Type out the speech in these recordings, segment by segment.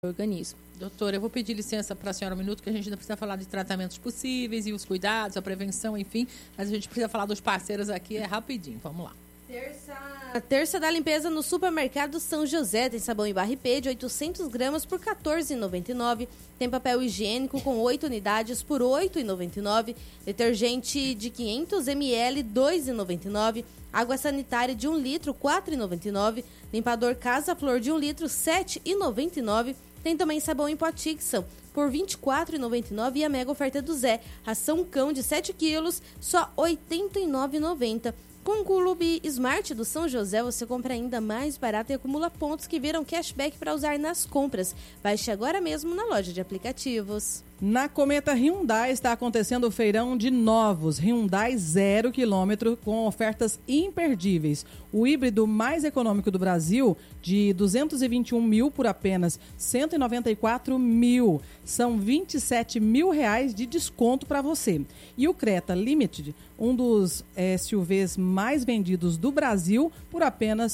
organismo. Doutora, eu vou pedir licença para a senhora um minuto, que a gente ainda precisa falar de tratamentos possíveis e os cuidados, a prevenção, enfim, mas a gente precisa falar dos parceiros aqui, é rapidinho, vamos lá. Terça da limpeza no supermercado São José. Tem sabão em barra IP de 800 gramas por R$ 14,99. Tem papel higiênico com 8 unidades por R$ 8,99. Detergente de 500 ml, R$ 2,99. Água sanitária de 1 litro, R$ 4,99. Limpador Casa Flor de 1 litro, R$ 7,99. Tem também sabão em pó Tixan por R$ 24,99 e a mega oferta do Zé. Ração cão de 7 quilos, só R$ 89,90. Com o Clube Smart do São José, você compra ainda mais barato e acumula pontos que viram cashback para usar nas compras. Baixe agora mesmo na loja de aplicativos. Na Cometa Hyundai está acontecendo o feirão de novos Hyundai 0 km com ofertas imperdíveis. O híbrido mais econômico do Brasil, de 221 mil por apenas 194 mil. São 27 mil reais de desconto para você. E o Creta Limited, um dos SUVs mais vendidos do Brasil, por apenas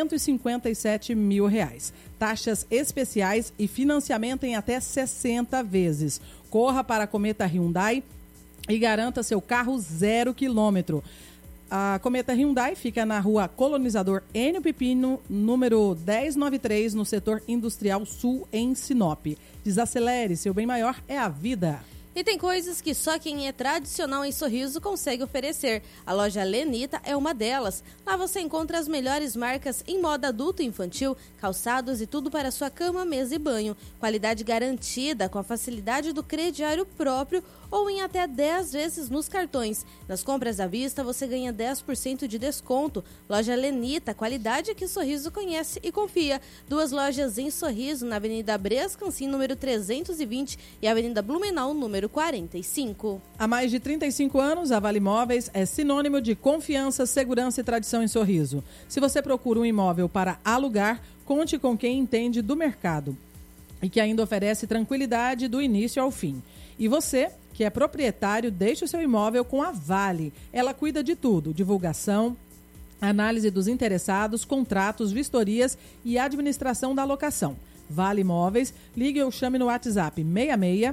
157 mil reais. Taxas especiais e financiamento em até 60 vezes. Corra para a Cometa Hyundai e garanta seu carro 0 km. A Cometa Hyundai fica na rua Colonizador Enio Pipino, número 1093, no setor industrial sul, em Sinop. Desacelere, seu bem maior é a vida. E tem coisas que só quem é tradicional em Sorriso consegue oferecer. A loja Lenita é uma delas. Lá você encontra as melhores marcas em moda adulto e infantil, calçados e tudo para sua cama, mesa e banho. Qualidade garantida com a facilidade do crediário próprio ou em até 10 vezes nos cartões. Nas compras à vista você ganha 10% de desconto. Loja Lenita, qualidade que Sorriso conhece e confia. 2 lojas em Sorriso, na Avenida Brescancin, número 320 e Avenida Blumenau, número 45. Há mais de 35 anos, a Vale Imóveis é sinônimo de confiança, segurança e tradição em Sorriso. Se você procura um imóvel para alugar, conte com quem entende do mercado e que ainda oferece tranquilidade do início ao fim. E você, que é proprietário, deixe o seu imóvel com a Vale. Ela cuida de tudo: divulgação, análise dos interessados, contratos, vistorias e administração da locação. Vale Imóveis, ligue ou chame no WhatsApp 66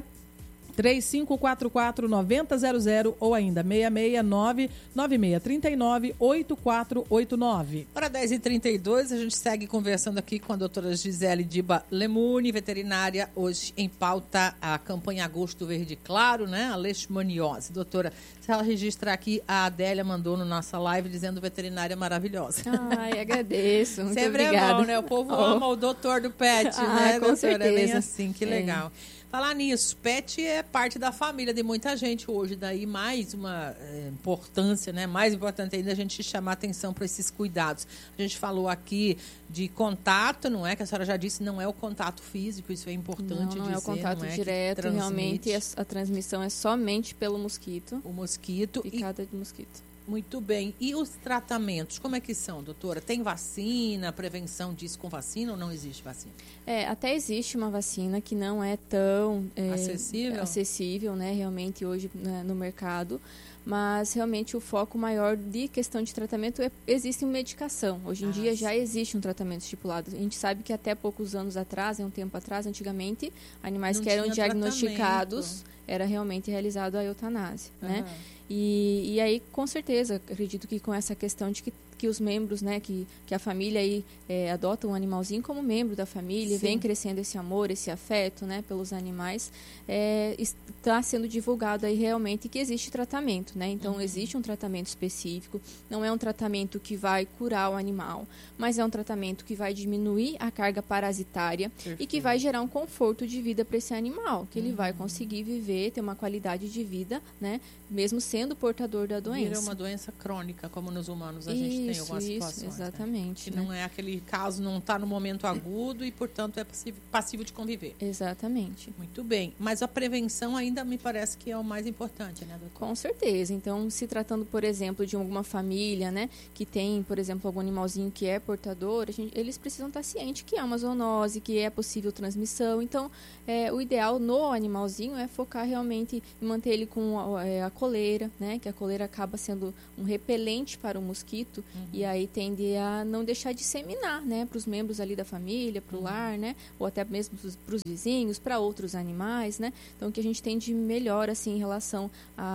3544-9000 ou ainda 669-9639-8489. Para 10h32, a gente segue conversando aqui com a doutora Gisele Diba Lemune, veterinária. Hoje em pauta a campanha Agosto Verde Claro, né? A leishmaniose. Doutora, se ela registrar aqui, a Adélia mandou na nossa live dizendo veterinária maravilhosa. Ai, agradeço. Muito sempre obrigada. É bom, né? O povo ama o doutor do pet, né, com doutora? certeza. É bem assim, que legal. Falar nisso, pet é parte da família de muita gente hoje, daí mais uma importância, né? Mais importante ainda a gente chamar atenção para esses cuidados. A gente falou aqui de contato, não é? Que a senhora já disse, não é o contato físico, isso é importante não dizer. É o contato não é direto, realmente a transmissão é somente pelo mosquito. O mosquito. Picada de mosquito. Muito bem. E os tratamentos, como é que são, doutora? Tem vacina, prevenção disso com vacina ou não existe vacina? Até existe uma vacina que não é tão acessível, né, realmente hoje, né, no mercado, mas realmente o foco maior de questão de tratamento existe medicação. Hoje em dia já existe um tratamento estipulado. A gente sabe que até poucos anos atrás, um tempo atrás, antigamente, animais que eram diagnosticados, era realmente realizado a eutanásia, né? E aí, com certeza, acredito que com essa questão de que os membros, né, que a família aí adota um animalzinho como membro da família, vem crescendo esse amor, esse afeto, né, pelos animais, está sendo divulgado aí realmente que existe tratamento, né? Então, existe um tratamento específico, não é um tratamento que vai curar o animal, mas é um tratamento que vai diminuir a carga parasitária e que vai gerar um conforto de vida para esse animal, que ele vai conseguir viver, ter uma qualidade de vida, né, mesmo sendo portador da doença. Vira uma doença crônica, como nos humanos a gente tem algumas situações. Exatamente. Né? Que não é aquele caso, não está no momento agudo e, portanto, é passivo de conviver. Exatamente. Muito bem. Mas a prevenção ainda me parece que é o mais importante, né, doutora? Com certeza. Então, se tratando, por exemplo, de alguma família, né, que tem, por exemplo, algum animalzinho que é portador, eles precisam estar cientes que é uma zoonose, que é possível transmissão. Então, o ideal no animalzinho é focar realmente em manter ele com a coleira, né, que a coleira acaba sendo um repelente para o mosquito E aí tende a não deixar de disseminar, né, para os membros ali da família, para o lar, né, ou até mesmo para os vizinhos, para outros animais, né. Então, o que a gente tem de melhor, assim, em relação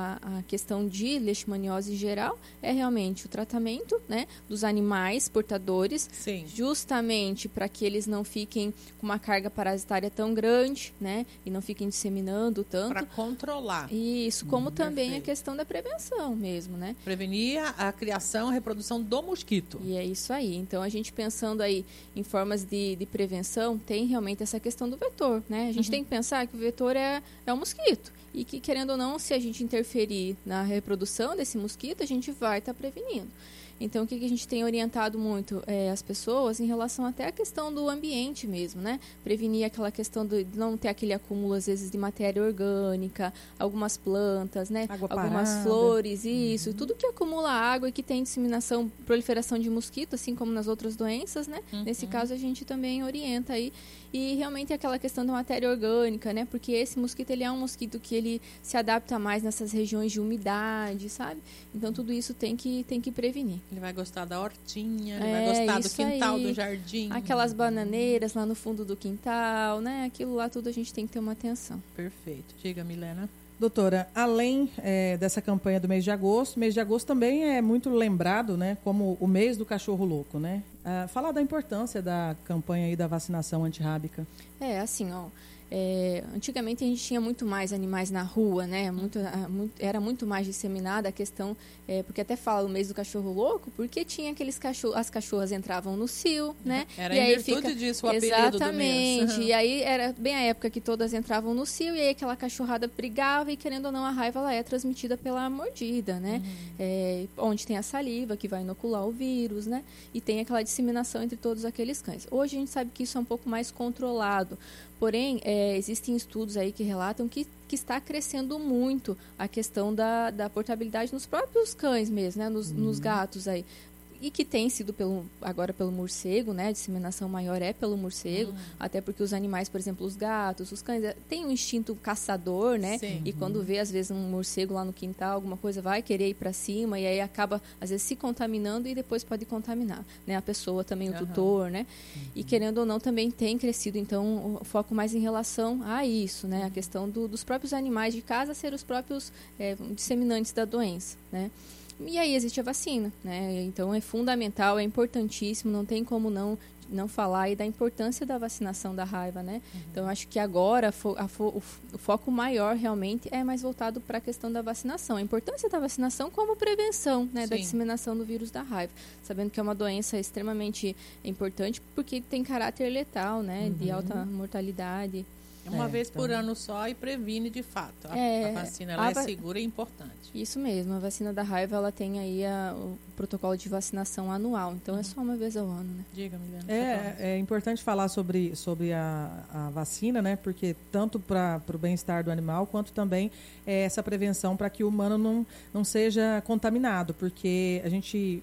à questão de leishmaniose em geral é realmente o tratamento, né, dos animais portadores, Sim. justamente para que eles não fiquem com uma carga parasitária tão grande, né, e não fiquem disseminando tanto. Para controlar. Isso, como também perfeito. a questão da prevenção mesmo, né. Prevenir a criação, a reprodução do mosquito. E é isso aí. Então, a gente pensando aí em formas de prevenção, tem realmente essa questão do vetor, né? A gente tem que pensar que o vetor é um mosquito. E que, querendo ou não, se a gente interferir na reprodução desse mosquito, a gente vai estar prevenindo. Então, o que a gente tem orientado muito as pessoas em relação até à questão do ambiente mesmo, né? Prevenir aquela questão de não ter aquele acúmulo, às vezes, de matéria orgânica, algumas plantas, né? Algumas flores, isso. Tudo que acumula água e que tem disseminação, proliferação de mosquito, assim como nas outras doenças, né? Nesse caso, a gente também orienta aí. E realmente aquela questão da matéria orgânica, né? Porque esse mosquito, ele é um mosquito que ele se adapta mais nessas regiões de umidade, sabe? Então, tudo isso tem que prevenir. Ele vai gostar da hortinha, ele vai gostar do quintal, do jardim. Aquelas bananeiras lá no fundo do quintal, né? Aquilo lá tudo a gente tem que ter uma atenção. Perfeito. Diga, Milena. Doutora, além dessa campanha do mês de agosto, o mês de agosto também é muito lembrado, né, como o mês do cachorro louco, né? Falar da importância da campanha aí da vacinação antirrábica. Assim, ó. Antigamente a gente tinha muito mais animais na rua, né? Era muito mais disseminada a questão, porque até fala o mês do cachorro louco, porque tinha aqueles cachorros, as cachorras entravam no cio, né? Era e em aí virtude disso o apelido do mês. Exatamente. E aí era bem a época que todas entravam no cio e aí aquela cachorrada brigava e, querendo ou não, a raiva ela é transmitida pela mordida, né? Onde tem a saliva que vai inocular o vírus, né? E tem aquela disseminação entre todos aqueles cães. Hoje a gente sabe que isso é um pouco mais controlado. Porém, existem estudos aí que relatam que está crescendo muito a questão da portabilidade nos próprios cães mesmo, né? Nos gatos aí. E que tem sido agora pelo morcego, né? A disseminação maior é pelo morcego, até porque os animais, por exemplo, os gatos, os cães, têm um instinto caçador, né? Sim. E quando vê, às vezes, um morcego lá no quintal, alguma coisa, vai querer ir para cima e aí acaba, às vezes, se contaminando e depois pode contaminar, né? A pessoa também, o tutor, né? E querendo ou não, também tem crescido, então, o foco mais em relação a isso, né? A questão dos próprios animais de casa ser os próprios disseminantes da doença, né? E aí existe a vacina, né? Então é fundamental, é importantíssimo, não tem como não falar aí da importância da vacinação da raiva, né? Então eu acho que agora o foco maior realmente é mais voltado para a questão da vacinação. A importância da vacinação como prevenção, né, da disseminação do vírus da raiva. Sabendo que é uma doença extremamente importante porque tem caráter letal, né? De alta mortalidade. Uma vez por ano só e previne de fato. A vacina ela é segura e importante. Isso mesmo, a vacina da raiva ela tem aí o protocolo de vacinação anual, então é só uma vez ao ano, né? Diga, Milena. É importante falar sobre a vacina, né? Porque tanto para o bem-estar do animal, quanto também essa prevenção para que o humano não seja contaminado, porque a gente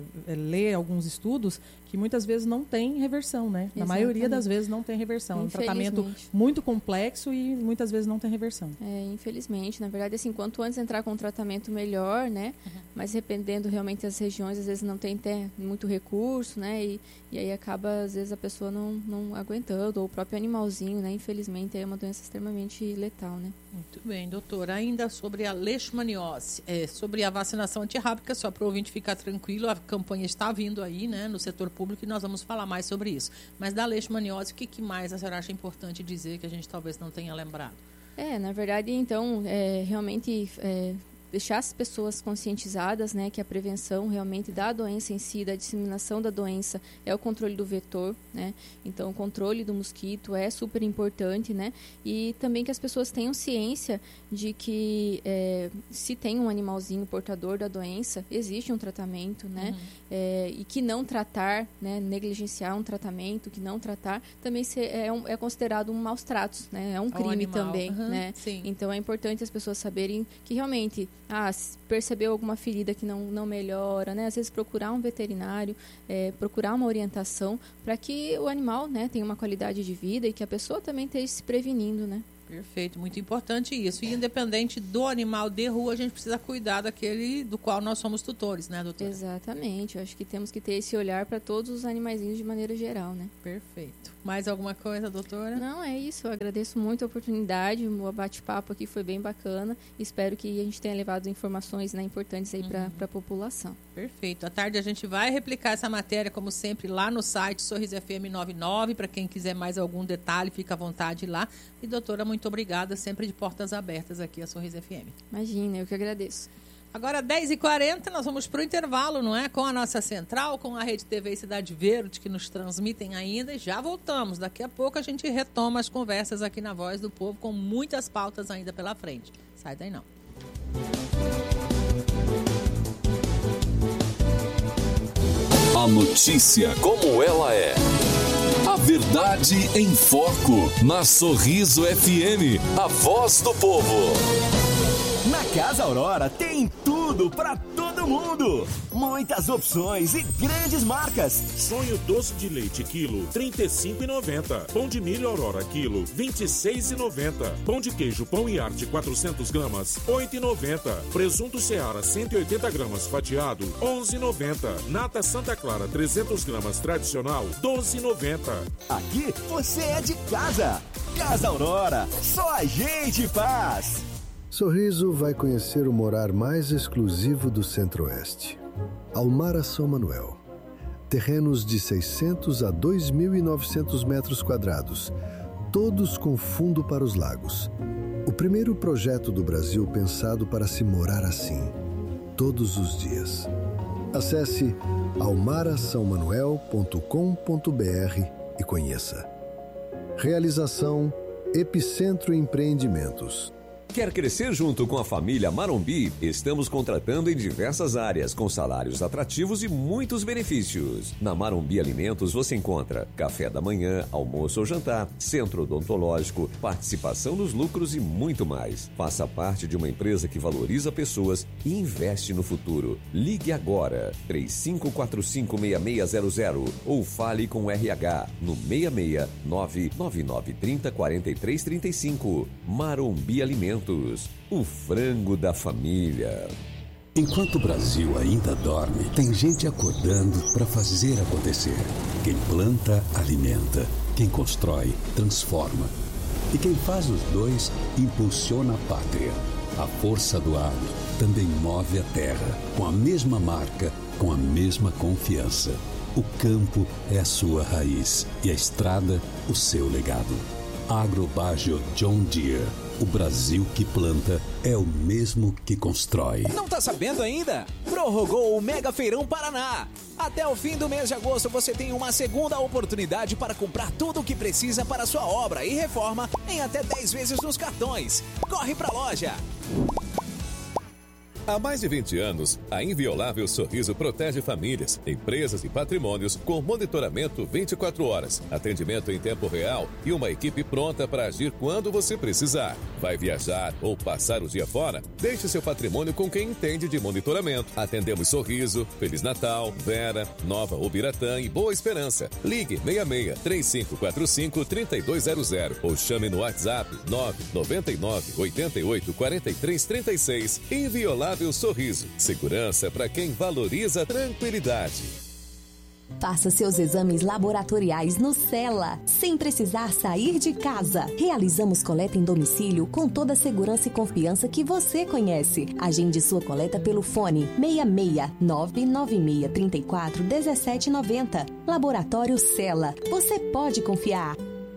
lê alguns estudos que muitas vezes não tem reversão, né? Na maioria das vezes não tem reversão. É um tratamento muito complexo e muitas vezes não tem reversão. Infelizmente. Na verdade, assim, quanto antes entrar com um tratamento melhor, né? Mas dependendo realmente das regiões, às vezes não tem muito recurso, né? E aí acaba, às vezes, a pessoa não aguentando, ou o próprio animalzinho, né? Infelizmente, é uma doença extremamente letal, né? Muito bem, doutora. Ainda sobre a leishmaniose, sobre a vacinação antirrábica, só para o ouvinte ficar tranquilo, a campanha está vindo aí, né? No setor público e nós vamos falar mais sobre isso. Mas da leishmaniose, o que mais a senhora acha importante dizer que a gente talvez não tenha lembrado? Na verdade, então, realmente deixar as pessoas conscientizadas, né, que a prevenção realmente da doença em si, da disseminação da doença, é o controle do vetor, né? Então, o controle do mosquito é super importante, né? E também que as pessoas tenham ciência de que se tem um animalzinho portador da doença, existe um tratamento, né? E que não tratar, né, negligenciar um tratamento, que não tratar, também é considerado um maus tratos, né? É um crime também, né? Sim. Então, é importante as pessoas saberem que realmente se percebeu alguma ferida que não melhora, né? Às vezes procurar um veterinário, procurar uma orientação para que o animal, né, tenha uma qualidade de vida e que a pessoa também esteja se prevenindo, né? Perfeito, muito importante isso. E independente do animal de rua, a gente precisa cuidar daquele do qual nós somos tutores, né, doutora? Exatamente. Eu acho que temos que ter esse olhar para todos os animaizinhos de maneira geral, né? Perfeito. Mais alguma coisa, doutora? Não, é isso. Eu agradeço muito a oportunidade. O bate-papo aqui foi bem bacana. Espero que a gente tenha levado informações, né, importantes aí para a população. Perfeito. À tarde a gente vai replicar essa matéria, como sempre, lá no site Sorriso FM 99. Para quem quiser mais algum detalhe, fica à vontade lá. E, doutora, muito obrigada. Sempre de portas abertas aqui a Sorriso FM. Imagina, eu que agradeço. Agora, 10h40, nós vamos para o intervalo, não é? Com a nossa central, com a Rede TV Cidade Verde, que nos transmitem ainda. E já voltamos. Daqui a pouco a gente retoma as conversas aqui na Voz do Povo, com muitas pautas ainda pela frente. Sai daí não. A notícia como ela é. A verdade em foco. Na Sorriso FM, a voz do povo. Na Casa Aurora tem tudo para todo mundo. Muitas opções e grandes marcas. Sonho doce de leite quilo, R$ 35,90. Pão de milho Aurora quilo, R$ 26,90. Pão de queijo Pão e Arte 400 gramas, R$ 8,90. Presunto Seara 180 gramas fatiado, R$ 11,90. Nata Santa Clara 300 gramas tradicional, R$ 12,90. Aqui você é de casa. Casa Aurora, só a gente faz. Sorriso vai conhecer o morar mais exclusivo do Centro-Oeste. Almara São Manuel. Terrenos de 600 a 2.900 metros quadrados, todos com fundo para os lagos. O primeiro projeto do Brasil pensado para se morar assim, todos os dias. Acesse almarasaomanuel.com.br e conheça. Realização Epicentro Empreendimentos. Quer crescer junto com a família Marombi? Estamos contratando em diversas áreas, com salários atrativos e muitos benefícios. Na Marombi Alimentos você encontra café da manhã, almoço ou jantar, centro odontológico, participação nos lucros e muito mais. Faça parte de uma empresa que valoriza pessoas e investe no futuro. Ligue agora, 3545-6600 ou fale com o RH no 669-9930-4335. Marombi Alimentos. O frango da família. Enquanto o Brasil ainda dorme, tem gente acordando para fazer acontecer. Quem planta, alimenta. Quem constrói, transforma. E quem faz os dois, impulsiona a pátria. A força do agro também move a terra, com a mesma marca, com a mesma confiança. O campo é a sua raiz e a estrada, o seu legado. Agrobágio John Deere. O Brasil que planta é o mesmo que constrói. Não tá sabendo ainda? Prorrogou o Mega Feirão Paraná. Até o fim do mês de agosto você tem uma segunda oportunidade para comprar tudo o que precisa para sua obra e reforma em até 10 vezes nos cartões. Corre pra loja! Há mais de 20 anos, a Inviolável Sorriso protege famílias, empresas e patrimônios com monitoramento 24 horas, atendimento em tempo real e uma equipe pronta para agir quando você precisar. Vai viajar ou passar o dia fora? Deixe seu patrimônio com quem entende de monitoramento. Atendemos Sorriso, Feliz Natal, Vera, Nova Ubiratã e Boa Esperança. Ligue 66-3545-3200 ou chame no WhatsApp 999-88-4336. Inviolável Sorriso. Segurança para quem valoriza a tranquilidade. Faça seus exames laboratoriais no Cela, sem precisar sair de casa. Realizamos coleta em domicílio com toda a segurança e confiança que você conhece. Agende sua coleta pelo fone 66996341790. Laboratório Cela. Você pode confiar.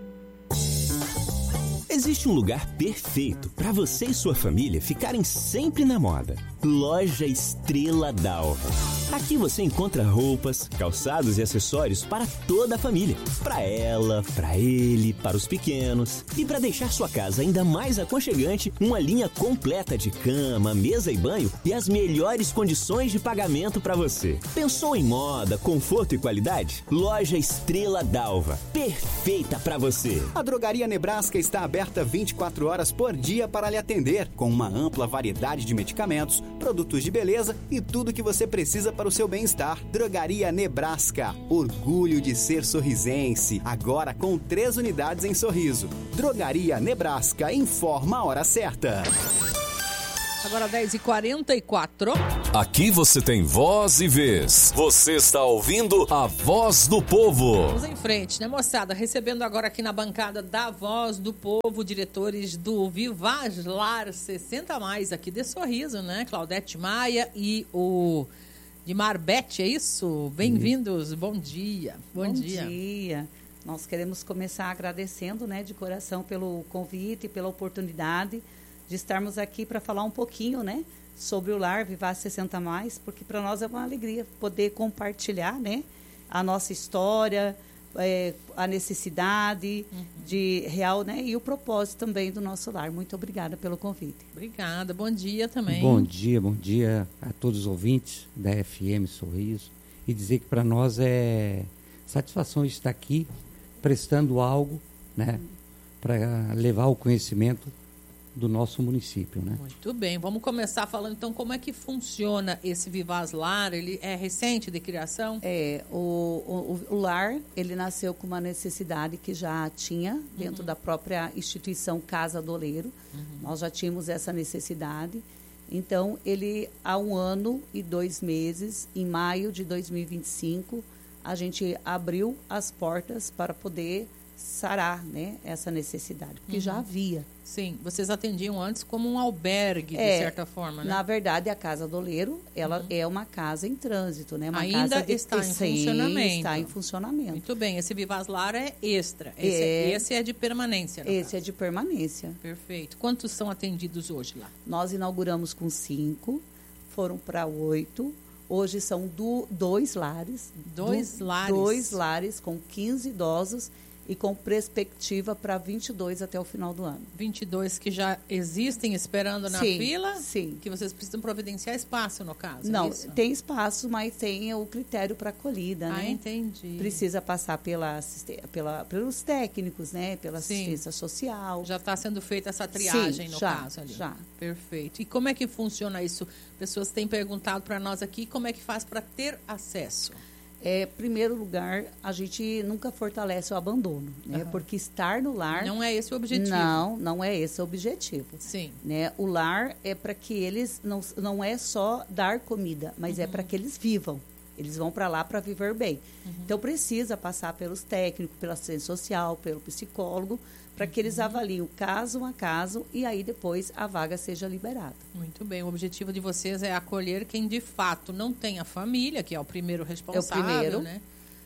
Existe um lugar perfeito para você e sua família ficarem sempre na moda. Loja Estrela d'Alva. Aqui você encontra roupas, calçados e acessórios para toda a família. Para ela, para ele, para os pequenos. E para deixar sua casa ainda mais aconchegante, uma linha completa de cama, mesa e banho e as melhores condições de pagamento para você. Pensou em moda, conforto e qualidade? Loja Estrela d'Alva. Perfeita para você. A Drogaria Nebraska está aberta 24 horas por dia para lhe atender, com uma ampla variedade de medicamentos, produtos de beleza e tudo que você precisa para o seu bem-estar. Drogaria Nebraska, orgulho de ser sorrisense, agora com 3 unidades em Sorriso. Drogaria Nebraska, informa a hora certa. Agora 10h44. Aqui você tem voz e vez. Você está ouvindo a Voz do Povo. Vamos em frente, né, moçada? Recebendo agora aqui na bancada da Voz do Povo, diretores do Vivaslar 60 Mais aqui de Sorriso, né? Claudete Maia e o Dimar Bete, é isso? Bem-vindos, bom dia. Bom dia. Nós queremos começar agradecendo, né, de coração pelo convite e pela oportunidade de estarmos aqui para falar um pouquinho, né, sobre o Lar Vivaz 60 Mais, porque para nós é uma alegria poder compartilhar, né, a nossa história, a necessidade de real, né, e o propósito também do nosso lar. Muito obrigada pelo convite. Obrigada, bom dia também. Bom dia a todos os ouvintes da FM Sorriso, e dizer que para nós é satisfação estar aqui prestando algo, né, para levar o conhecimento do nosso município, né? Muito bem, vamos começar falando então como é que funciona esse Vivaslar. Ele é recente de criação? O lar, ele nasceu com uma necessidade que já tinha dentro da própria instituição Casa do Oleiro. Nós já tínhamos essa necessidade. Então, ele há 1 ano e 2 meses, em maio de 2025, a gente abriu as portas para poder sarar, né, essa necessidade, porque já havia. Sim, vocês atendiam antes como um albergue, de certa forma, né? Na verdade, a Casa do Oleiro, ela é uma casa em trânsito, né? Uma ainda casa está em funcionamento. Está em funcionamento. Muito bem, esse Vivaslar é extra. Esse é de permanência, Esse é de permanência. Perfeito. Quantos são atendidos hoje lá? Nós inauguramos com 5, foram para 8. Hoje são 2 lares. 2 lares? 2 lares com 15 idosos e com perspectiva para 22 até o final do ano. 22 que já existem esperando na fila? Sim. Que vocês precisam providenciar espaço, no caso? Não, é isso? Tem espaço, mas tem o critério para acolhida, né? Entendi. Precisa passar pelos técnicos, né? Pela assistência social. Já está sendo feita essa triagem, no caso ali. Já. Perfeito. E como é que funciona isso? Pessoas têm perguntado para nós aqui como é que faz para ter acesso. Primeiro lugar, a gente nunca fortalece o abandono, né? Porque estar no lar... Não é esse o objetivo. Não é esse o objetivo. Sim. Né? O lar é para que eles... Não é só dar comida, mas é para que eles vivam. Eles vão para lá para viver bem. Então, precisa passar pelos técnicos, pela assistência social, pelo psicólogo, para que eles avaliem caso a caso e aí depois a vaga seja liberada. Muito bem. O objetivo de vocês é acolher quem de fato não tem a família, que é o primeiro responsável, né?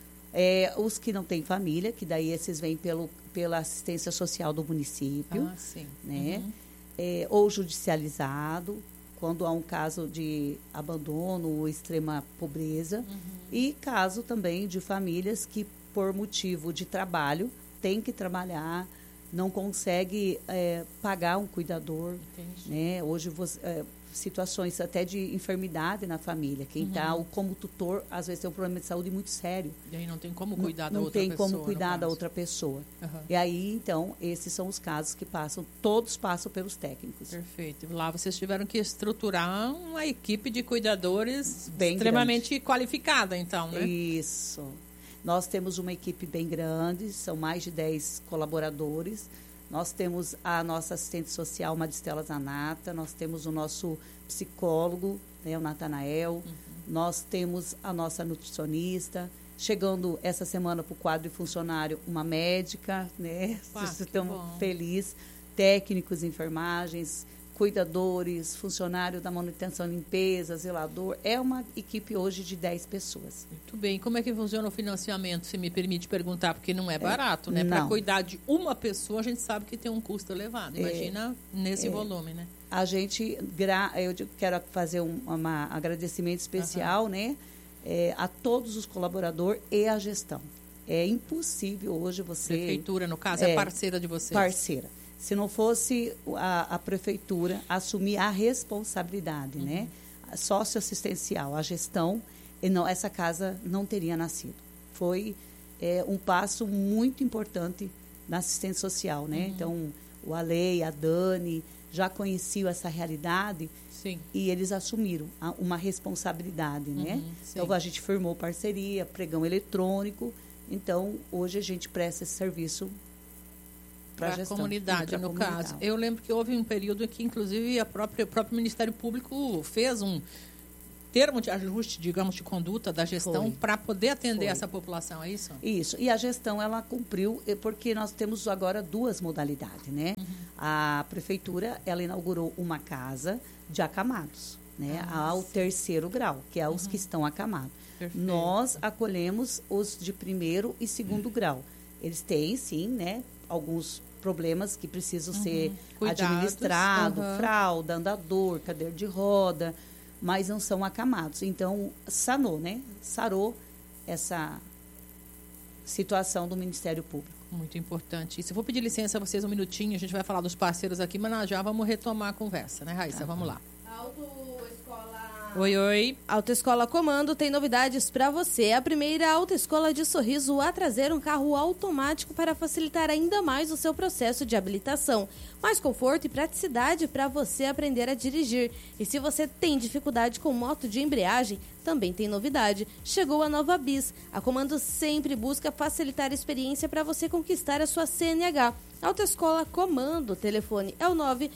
Os que não têm família, que daí esses vêm pela assistência social do município. Né? Ou judicializado, quando há um caso de abandono ou extrema pobreza. E caso também de famílias que, por motivo de trabalho, têm que trabalhar, não consegue pagar um cuidador. Né? Hoje, situações até de enfermidade na família. Quem está como tutor, às vezes tem um problema de saúde muito sério. E aí não tem como cuidar da outra pessoa. Não tem como cuidar da outra pessoa. E aí, então, esses são os casos que todos passam pelos técnicos. Perfeito. Lá vocês tiveram que estruturar uma equipe de cuidadores bem extremamente grande. Qualificada, então, né? Isso. Nós temos uma equipe bem grande, são mais de 10 colaboradores. Nós temos a nossa assistente social, Maristela Zanata, nós temos o nosso psicólogo, né, o Natanael, nós temos a nossa nutricionista, chegando essa semana para o quadro de funcionário, uma médica, né? Estamos felizes, técnicos, enfermagens, cuidadores, funcionário da manutenção e limpeza, zelador. É uma equipe hoje de 10 pessoas. Muito bem. Como é que funciona o financiamento, se me permite perguntar? Porque não é barato, né? Para cuidar de uma pessoa, a gente sabe que tem um custo elevado. Imagina nesse volume, né? A gente, eu quero fazer um agradecimento especial, né? A todos os colaboradores e a gestão. É impossível hoje você... Prefeitura, no caso, é parceira de vocês. Parceira. Se não fosse a prefeitura assumir a responsabilidade, né? Socioassistencial, a gestão, essa casa não teria nascido. Foi um passo muito importante na assistência social, né? Então, o Ale, a Dani, já conheciam essa realidade. Sim. E eles assumiram uma responsabilidade, né? Então, a gente firmou parceria, pregão eletrônico. Então, hoje a gente presta esse serviço para a comunidade, no caso. Eu lembro que houve um período em que, inclusive, o próprio Ministério Público fez um termo de ajuste, digamos, de conduta da gestão para poder atender essa população, é isso? Isso. E a gestão, ela cumpriu, porque nós temos agora 2 modalidades, né? A prefeitura, ela inaugurou uma casa de acamados, né? Ao 3º grau, que é os que estão acamados. Perfeito. Nós acolhemos os de 1º e 2º grau. Eles têm, sim, né? Alguns problemas que precisam ser administrados, fralda, andador, cadeira de roda, mas não são acamados. Então, sanou, né? Sarou essa situação do Ministério Público. Muito importante isso. Eu vou pedir licença a vocês um minutinho, a gente vai falar dos parceiros aqui, mas nós já vamos retomar a conversa, né, Raíssa? Vamos lá. Oi. Autoescola Comando tem novidades para você. A primeira autoescola de Sorriso a trazer um carro automático para facilitar ainda mais o seu processo de habilitação. Mais conforto e praticidade para você aprender a dirigir. E se você tem dificuldade com moto de embreagem, também tem novidade. Chegou a nova Bis. A Comando sempre busca facilitar a experiência para você conquistar a sua CNH. Autoescola Comando, telefone é o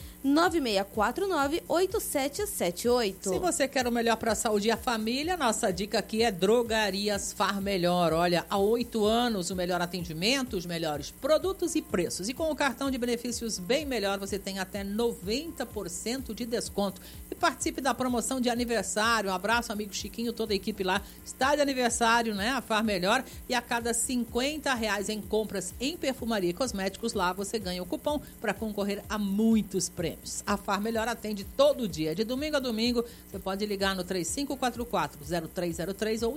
99649-8778. Se você quer o melhor para a saúde e a família, nossa dica aqui é Drogarias Far Melhor. Olha, há 8 anos o melhor atendimento, os melhores produtos e preços. E com o cartão de benefícios Bem Melhor, você tem até 90% de desconto. E participe da promoção de aniversário. Um abraço, amigo Chiquinho, toda a equipe lá. Está de aniversário, né? A Far Melhor. E a cada R$50 em compras em perfumaria e cosméticos, lá você ganha o cupom para concorrer a muitos prêmios. A Far Melhor atende todo dia, de domingo a domingo. Você pode ligar no 3544-0303 ou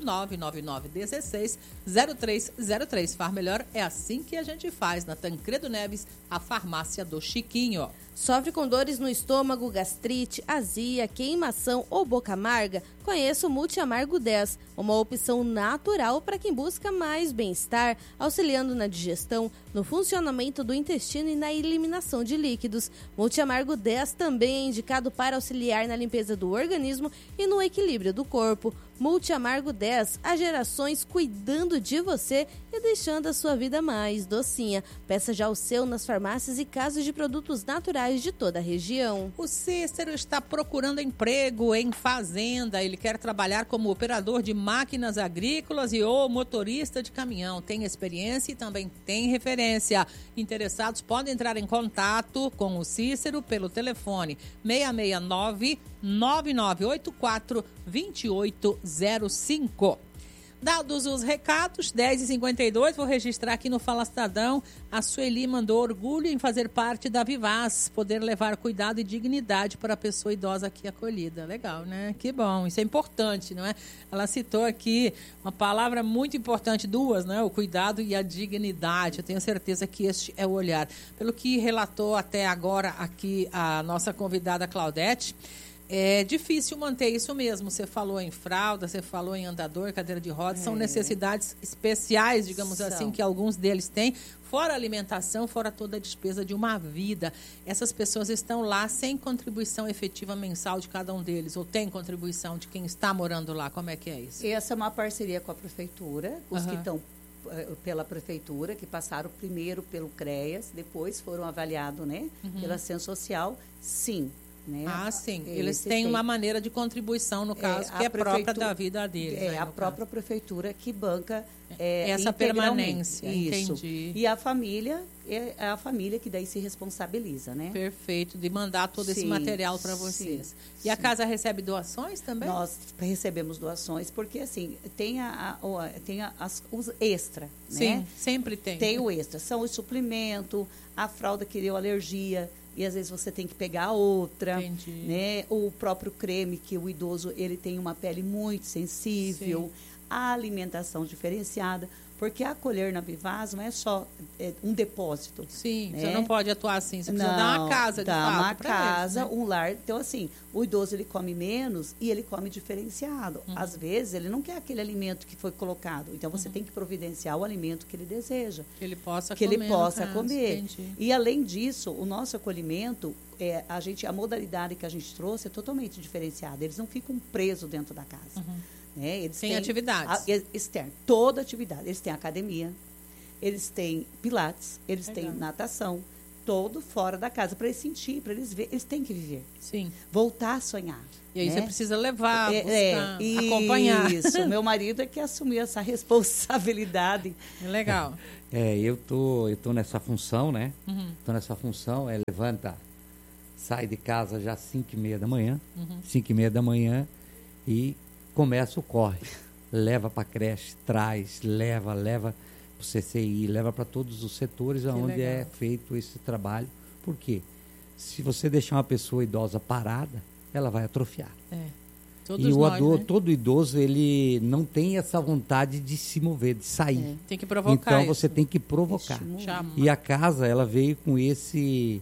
999-16-0303. Far Melhor é assim que a gente faz, na Tancredo Neves, a farmácia do Chiquinho. Sofre com dores no estômago, gastrite, azia, queimação ou boca amarga? Conheça o Multiamargo 10, uma opção natural para quem busca mais bem-estar, auxiliando na digestão, no funcionamento do intestino e na eliminação de líquidos. Multiamargo 10 também é indicado para auxiliar na limpeza do organismo e no equilíbrio do corpo. Multiamargo 10, há gerações cuidando de você e deixando a sua vida mais docinha. Peça já o seu nas farmácias e casas de produtos naturais de toda a região. O Cícero está procurando emprego em fazenda. Ele quer trabalhar como operador de máquinas agrícolas e ou motorista de caminhão. Tem experiência e também tem referência. Interessados podem entrar em contato com o Cícero pelo telefone 669-9984-2805. Dados os recados, 10h52, vou registrar aqui no Fala Cidadão. A Sueli mandou orgulho em fazer parte da Vivaz, poder levar cuidado e dignidade para a pessoa idosa aqui acolhida. Legal, né? Que bom, isso é importante, não é? Ela citou aqui uma palavra muito importante, 2, né? O cuidado e a dignidade. Eu tenho certeza que este é o olhar. Pelo que relatou até agora aqui a nossa convidada Claudete, é difícil manter isso mesmo. Você falou em fralda, você falou em andador, cadeira de rodas. São necessidades especiais, digamos assim, que alguns deles têm. Fora a alimentação, fora toda a despesa de uma vida. Essas pessoas estão lá sem contribuição efetiva mensal de cada um deles. Ou tem contribuição de quem está morando lá? Como é que é isso? Essa é uma parceria com a prefeitura. Os que estão pela prefeitura, que passaram primeiro pelo CREAS, depois foram avaliados, né, pela Assistência Social, sim. Né? Ah, sim. Eles têm uma maneira de contribuição, no caso, que é própria da vida deles. É, a própria prefeitura que banca essa permanência. Isso. Entendi. E a família, é a família que daí se responsabiliza, né? Perfeito, de mandar todo esse material para vocês. E a casa recebe doações também? Nós recebemos doações, porque assim, tem os extra, né? Sim, sempre tem. Tem o extra, são os suplementos, a fralda que deu alergia, e às vezes você tem que pegar outra, né? O próprio creme, que o idoso ele tem uma pele muito sensível, a alimentação diferenciada, porque acolher na Vivaz não é só um depósito. Sim, né? Você não pode atuar assim, você precisa dar uma casa, de fato. Uma casa, eles, né? um lar. Então, assim, o idoso ele come menos e ele come diferenciado. Às vezes, ele não quer aquele alimento que foi colocado. Então, você tem que providenciar o alimento que ele deseja. Que ele possa comer. Entendi. E, além disso, o nosso acolhimento, a modalidade que a gente trouxe é totalmente diferenciada. Eles não ficam presos dentro da casa. Né? Eles têm atividades. Externa, toda atividade. Eles têm academia, eles têm pilates, eles têm natação, todo fora da casa, para eles sentir, para eles ver, eles têm que viver. Sim. Voltar a sonhar. E aí você precisa levar, buscar, acompanhar. Isso, meu marido é que assumiu essa responsabilidade. Legal. Eu tô nessa função, né? Tô nessa função, levanta, sai de casa já às 5h30 da manhã, 5h30 da manhã, e começa o corre. Leva para creche, traz, leva para o CCI, leva para todos os setores onde é feito esse trabalho. Por quê? Se você deixar uma pessoa idosa parada, ela vai atrofiar. Todo idoso, ele não tem essa vontade de se mover, de sair. Tem que provocar. Então você tem que provocar. E a casa, ela veio com esse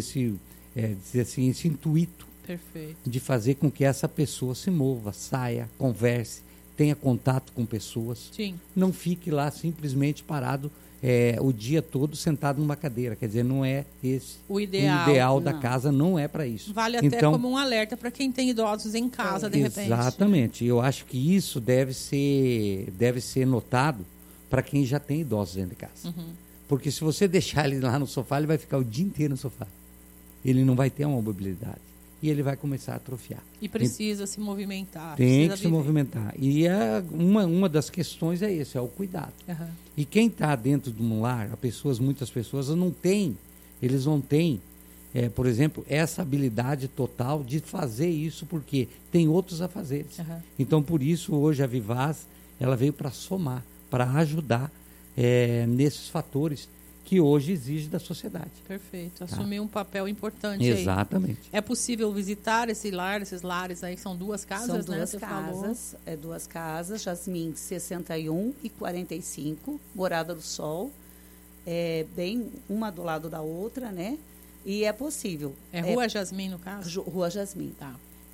dizer assim, esse intuito. Perfeito. De fazer com que essa pessoa se mova, saia, converse, tenha contato com pessoas. Sim. Não fique lá simplesmente parado o dia todo sentado numa cadeira. Quer dizer, não é esse o ideal. O ideal da casa, não é para isso. Vale até como um alerta para quem tem idosos em casa, de repente. Exatamente. Eu acho que isso deve ser notado para quem já tem idosos dentro de casa. Porque se você deixar ele lá no sofá, ele vai ficar o dia inteiro no sofá. Ele não vai ter uma mobilidade. E ele vai começar a atrofiar. E precisa se movimentar. Tem que se movimentar. E uma das questões é esse, é o cuidado. E quem está dentro de um lar, muitas pessoas eles não têm, por exemplo, essa habilidade total de fazer isso, porque tem outros a fazer. Então, por isso, hoje a Vivaz, ela veio para somar, para ajudar nesses fatores que hoje exige da sociedade. Perfeito. Assumir um papel importante. Exatamente. Aí. É possível visitar esses lares aí, que são 2 casas, são duas casas, falou. 2 casas, Jasmim 61 e 45, Morada do Sol, bem uma do lado da outra, né? E é possível. Rua Jasmim, no caso? Rua Jasmim. Tá.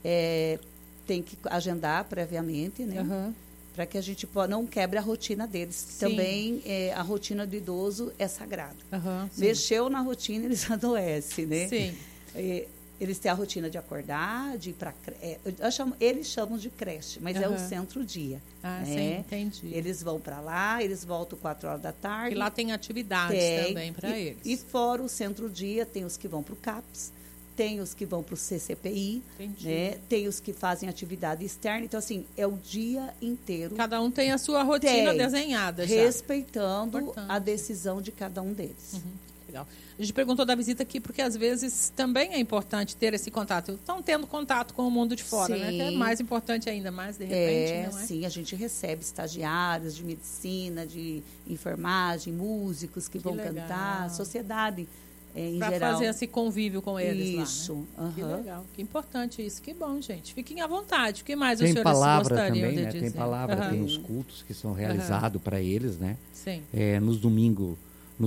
Tem que agendar previamente, né? Para que a gente não quebre a rotina deles. Sim. Também a rotina do idoso é sagrada. Mexeu na rotina, eles adoecem, né? Sim. Eles têm a rotina de acordar, de ir para eles chamam de creche, mas é o centro-dia. Sim, entendi. Eles vão para lá, eles voltam 4 horas da tarde. E lá tem atividades também para eles. E fora o centro-dia, tem os que vão para o CAPS, tem os que vão para o CCPI, né? Tem os que fazem atividade externa. Então, assim, é o dia inteiro. Cada um tem a sua rotina desenhada já. Respeitando a decisão de cada um deles. Legal. A gente perguntou da visita aqui porque, às vezes, também é importante ter esse contato. Estão tendo contato com o mundo de fora, né? Que é mais importante ainda, mais de repente, não é? Sim, a gente recebe estagiários de medicina, de enfermagem, músicos que vão cantar, sociedade. Para fazer esse convívio com eles isso, lá, né? Que legal, que importante isso, que bom, gente. Fiquem à vontade. O que mais os senhores gostariam também, de né? dizer? Tem palavra, tem os cultos que são realizados para eles, né? Sim. Nos domingos,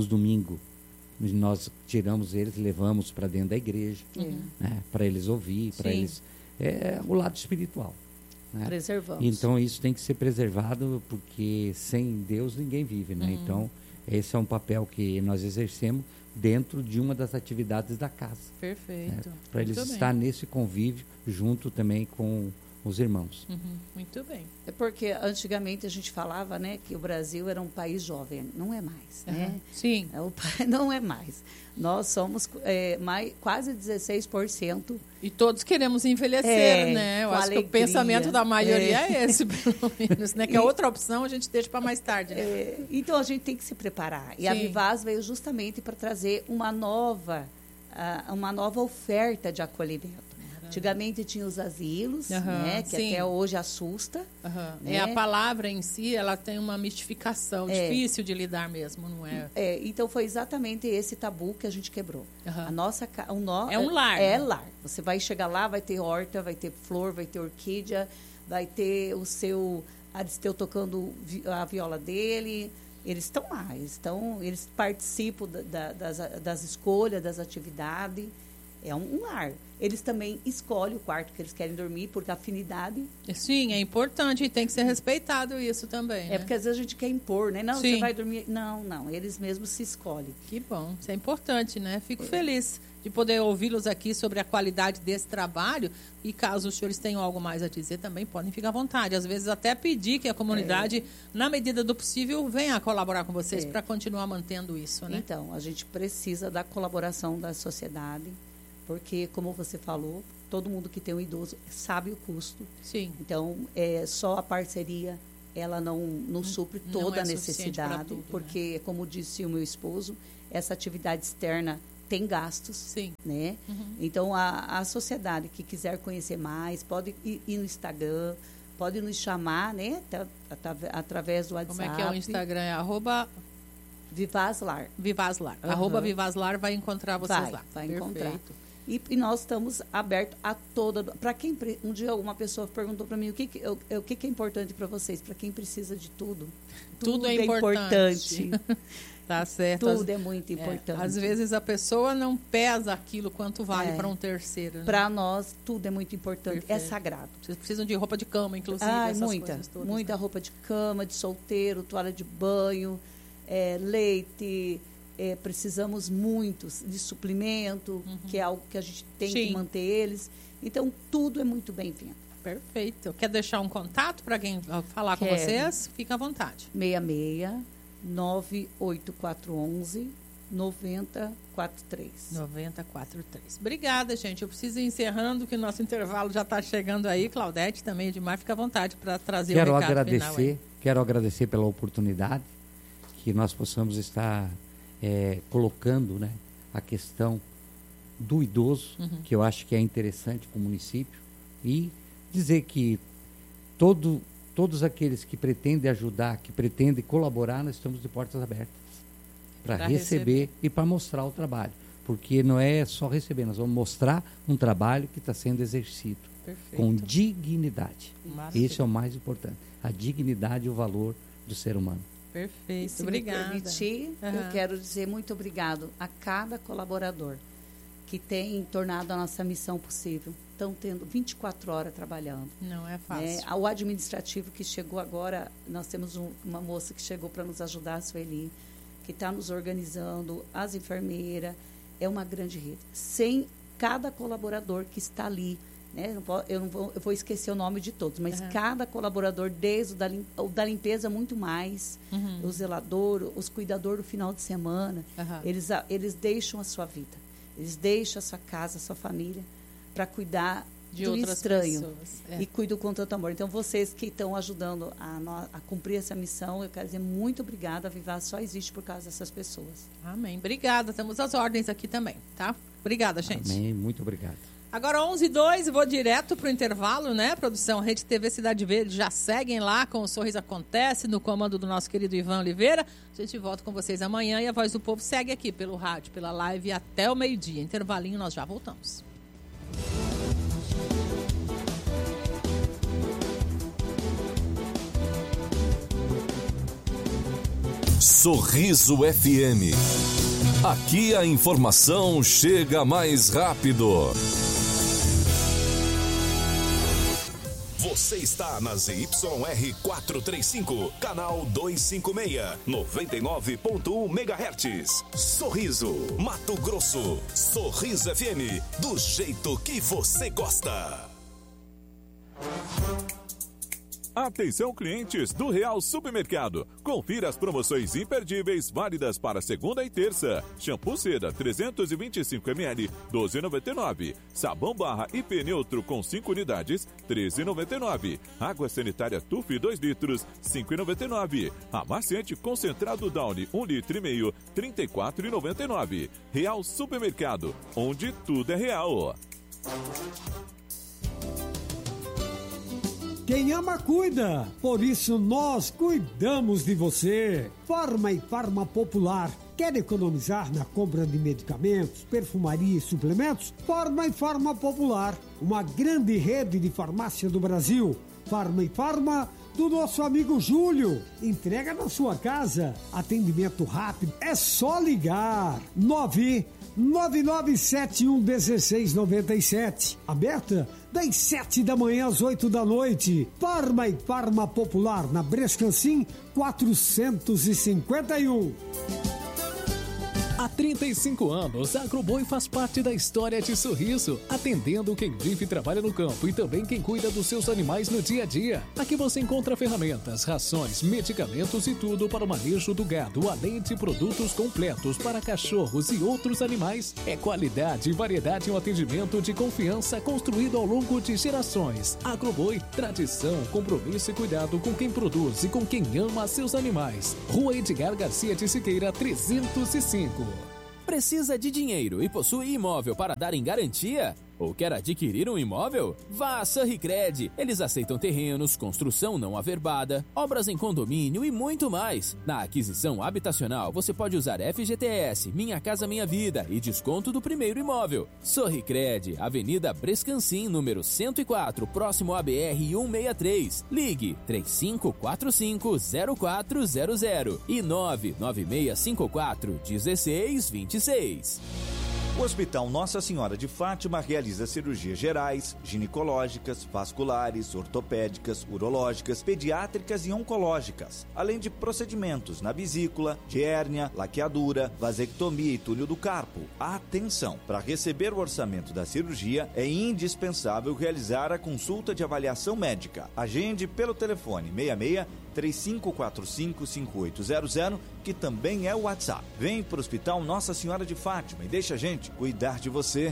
nós tiramos eles, levamos para dentro da igreja, né? Para eles ouvir, para eles... o lado espiritual. Né? Preservamos. Então, isso tem que ser preservado, porque sem Deus ninguém vive, né? Então, esse é um papel que nós exercemos dentro de uma das atividades da casa. Perfeito. Né? Para eles estar nesse convívio junto também com os irmãos. Muito bem. É porque antigamente a gente falava, né, que o Brasil era um país jovem. Não é mais, né? Sim. Não é mais. Nós somos quase 16%. E todos queremos envelhecer, né? Eu acho que o pensamento da maioria é esse, pelo menos, né? Que a outra opção a gente deixa para mais tarde, né? Então a gente tem que se preparar. E a Vivaz veio justamente para trazer uma nova oferta de acolhimento. Antigamente tinha os asilos, né, que até hoje assusta. Né? A palavra em si, ela tem uma mistificação, difícil de lidar mesmo, não é? Então foi exatamente esse tabu que a gente quebrou. A nossa é um lar. É lar. Você vai chegar lá, vai ter horta, vai ter flor, vai ter orquídea, vai ter o seu Aristeu tocando a viola dele. Eles estão lá, eles participam das escolhas, das atividades. é um lar. Eles também escolhem o quarto que eles querem dormir, porque a afinidade... Sim, é importante e tem que ser respeitado isso também, né? Porque às vezes a gente quer impor, né? Não, Sim. Você vai dormir... Não, eles mesmos se escolhem. Que bom, isso é importante, né? Fico feliz de poder ouvi-los aqui sobre a qualidade desse trabalho e caso os senhores tenham algo mais a dizer também, podem ficar à vontade. Às vezes até pedir que a comunidade, na medida do possível, venha colaborar com vocês para continuar mantendo isso, né? Então, a gente precisa da colaboração da sociedade, porque, como você falou, todo mundo que tem um idoso sabe o custo. Sim. Então, só a parceria, ela não supre toda a necessidade, tudo, porque, né? Como disse o meu esposo, essa atividade externa tem gastos. Sim. Né? Então, a sociedade que quiser conhecer mais, pode ir no Instagram, pode nos chamar, né? Através do WhatsApp. Como é que é o Instagram? É ¡Vivazlar. Vivazlar. !Vivazlar vai encontrar vocês lá. Vai encontrar. E nós estamos abertos a toda... Para quem... Um dia uma pessoa perguntou para mim o que é importante para vocês. Para quem precisa de tudo. Tudo é importante. Tá certo. Tudo é muito importante. Às vezes a pessoa não pesa aquilo quanto vale para um terceiro. Né? Para nós, tudo é muito importante. Perfeito. É sagrado. Vocês precisam de roupa de cama, inclusive. Muita roupa de cama, de solteiro, toalha de banho, leite... precisamos muito de suplemento, que é algo que a gente tem que manter eles. Então, tudo é muito bem-vindo. Perfeito. Quer deixar um contato para quem falar com vocês? Fica à vontade. 66-98411-9043. 9043. Obrigada, gente. Eu preciso ir encerrando, que o nosso intervalo já está chegando aí. Claudete, também, Edmar, fica à vontade para trazer o recado final. Quero agradecer pela oportunidade, que nós possamos estar... colocando, né, a questão do idoso, que eu acho que é interessante para o município, e dizer que todos aqueles que pretendem ajudar, que pretendem colaborar, nós estamos de portas abertas para receber e para mostrar o trabalho, porque não é só receber, nós vamos mostrar um trabalho que está sendo exercido com dignidade. Esse é o mais importante, a dignidade e o valor do ser humano. Perfeito, se obrigada. Me permitir, eu quero dizer muito obrigado a cada colaborador que tem tornado a nossa missão possível. Estão tendo 24 horas trabalhando. Não é fácil. O administrativo que chegou agora, nós temos uma moça que chegou para nos ajudar, a Sueli, que está nos organizando, as enfermeiras, é uma grande rede. Sem cada colaborador que está ali, né? Eu vou esquecer o nome de todos, mas cada colaborador, desde o da limpeza, muito mais, o zelador, os cuidadores do final de semana, eles deixam a sua vida, eles deixam a sua casa, a sua família, para cuidar de outras estranho pessoas. E cuidam com tanto amor. Então, vocês que estão ajudando a cumprir essa missão, eu quero dizer muito obrigada. A Vivaz só existe por causa dessas pessoas. Amém. Obrigada. Temos as ordens aqui também, tá? Obrigada, gente. Amém. Muito obrigado. Agora 11h02, vou direto para o intervalo, né? Produção Rede TV Cidade Verde, já seguem lá com o Sorriso Acontece, no comando do nosso querido Ivan Oliveira. A gente volta com vocês amanhã e a Voz do Povo segue aqui pelo rádio, pela live até o meio-dia. Intervalinho, nós já voltamos. Sorriso FM. Aqui a informação chega mais rápido. Você está na ZYR 435, canal 256, 99.1 MHz. Sorriso, Mato Grosso. Sorriso FM, do jeito que você gosta. Atenção, clientes do Real Supermercado. Confira as promoções imperdíveis válidas para segunda e terça. Shampoo Seda 325 ml, 12,99. Sabão barra IP neutro com 5 unidades, 13,99. Água sanitária Tuf 2 litros, 5,99. Amaciante concentrado Downy 1,5 litro, 34,99. Real Supermercado, onde tudo é real. Quem ama, cuida. Por isso, nós cuidamos de você. Farma e Farma Popular. Quer economizar na compra de medicamentos, perfumaria e suplementos? Farma e Farma Popular. Uma grande rede de farmácia do Brasil. Farma e Farma do nosso amigo Júlio. Entrega na sua casa. Atendimento rápido. É só ligar. 99711697. Aberta das 7 da manhã às 8 da noite. Farma e Farma Popular, na Brescancim 451. Há 35 anos, a Agroboi faz parte da história de Sorriso, atendendo quem vive e trabalha no campo e também quem cuida dos seus animais no dia a dia. Aqui você encontra ferramentas, rações, medicamentos e tudo para o manejo do gado, além de produtos completos para cachorros e outros animais. É qualidade e variedade em um atendimento de confiança construído ao longo de gerações. Agroboi, tradição, compromisso e cuidado com quem produz e com quem ama seus animais. Rua Edgar Garcia de Siqueira, 305. Precisa de dinheiro e possui imóvel para dar em garantia? Ou quer adquirir um imóvel? Vá a Sorricred. Eles aceitam terrenos, construção não averbada, obras em condomínio e muito mais. Na aquisição habitacional, você pode usar FGTS, Minha Casa Minha Vida e desconto do primeiro imóvel. Sorricred, Avenida Brescancim, número 104, próximo à BR-163. Ligue 3545-0400 e 99654-1626. O Hospital Nossa Senhora de Fátima realiza cirurgias gerais, ginecológicas, vasculares, ortopédicas, urológicas, pediátricas e oncológicas, além de procedimentos na vesícula, de hérnia, laqueadura, vasectomia e túnel do carpo. Atenção! Para receber o orçamento da cirurgia, é indispensável realizar a consulta de avaliação médica. Agende pelo telefone 66 3545-5800, que também é o WhatsApp. Vem para o Hospital Nossa Senhora de Fátima e deixa a gente cuidar de você.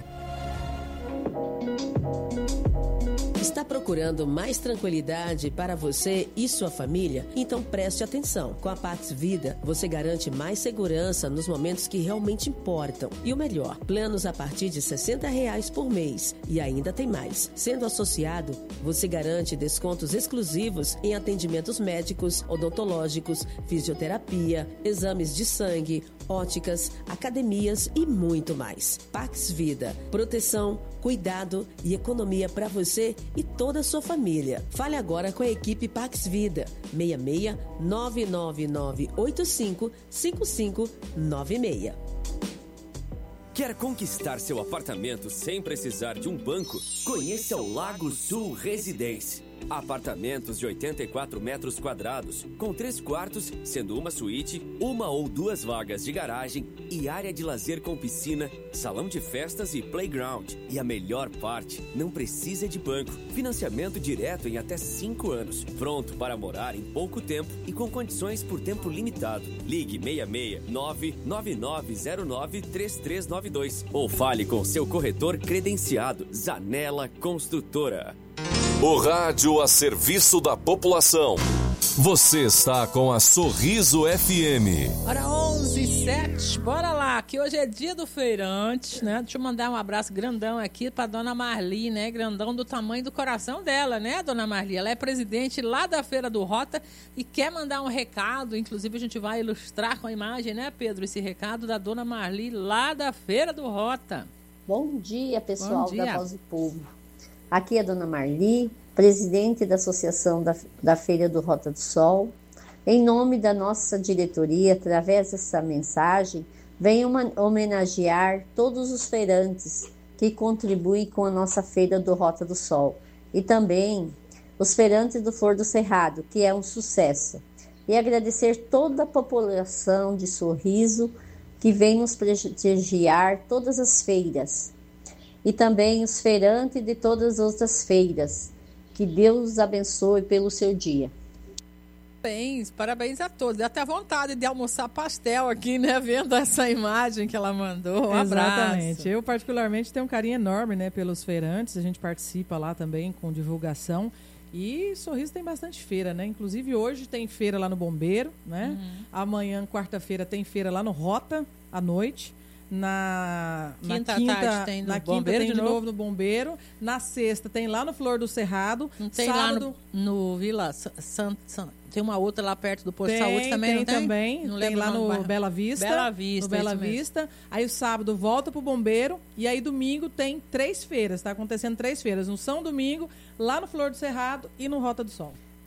Está procurando mais tranquilidade para você e sua família? Então preste atenção. Com a Pax Vida, você garante mais segurança nos momentos que realmente importam. E o melhor, planos a partir de R$60 por mês. E ainda tem mais. Sendo associado, você garante descontos exclusivos em atendimentos médicos, odontológicos, fisioterapia, exames de sangue, óticas, academias e muito mais. Pax Vida. Proteção, cuidado e economia para você e toda a sua família. Fale agora com a equipe Pax Vida. 66 99985 5596. Quer conquistar seu apartamento sem precisar de um banco? Conheça o Lago Sul Residência. Apartamentos de 84 metros quadrados, com 3 quartos, sendo uma suíte, 1 ou 2 vagas de garagem e área de lazer com piscina, salão de festas e playground. E a melhor parte, não precisa de banco. Financiamento direto em até 5 anos. Pronto para morar em pouco tempo e com condições por tempo limitado. Ligue 66 99909 3392 ou fale com seu corretor credenciado. Zanella Construtora. O rádio a serviço da população. Você está com a Sorriso FM. Hora 11h07, bora lá, que hoje é dia do feirante, né? Deixa eu mandar um abraço grandão aqui pra dona Marli, né? Grandão do tamanho do coração dela, né, dona Marli? Ela é presidente lá da Feira do Rota e quer mandar um recado, inclusive a gente vai ilustrar com a imagem, né, Pedro, esse recado da dona Marli lá da Feira do Rota. Bom dia, pessoal. Bom dia. Da Voz do Povo. Aqui é a dona Marli, presidente da Associação da Feira do Rota do Sol. Em nome da nossa diretoria, através dessa mensagem, venho homenagear todos os feirantes que contribuem com a nossa Feira do Rota do Sol e também os feirantes do Flor do Cerrado, que é um sucesso. E agradecer toda a população de Sorriso que vem nos prestigiar todas as feiras. E também os feirantes de todas as outras feiras. Que Deus os abençoe pelo seu dia. Parabéns a todos. Dá até vontade de almoçar pastel aqui, né? Vendo essa imagem que ela mandou. Um Exatamente. Abraço. Eu, particularmente, tenho um carinho enorme, né, pelos feirantes. A gente participa lá também com divulgação. E Sorriso tem bastante feira, né? Inclusive, hoje tem feira lá no Bombeiro, né? Amanhã, quarta-feira, tem feira lá no Rota, à noite. Na quinta tem no na Bombeiro quinta tem de novo no Bombeiro. Na sexta tem lá no Flor do Cerrado. Não tem sábado, lá no Vila tem uma outra lá perto do posto de saúde também, não tem? Também. Não tem lá no Bela Vista. Bela Vista. No Bela Vista. Aí o sábado volta pro Bombeiro. E aí domingo tem 3 feiras. Tá acontecendo 3 feiras. No São Domingo, lá no Flor do Cerrado e no Rota do Sol.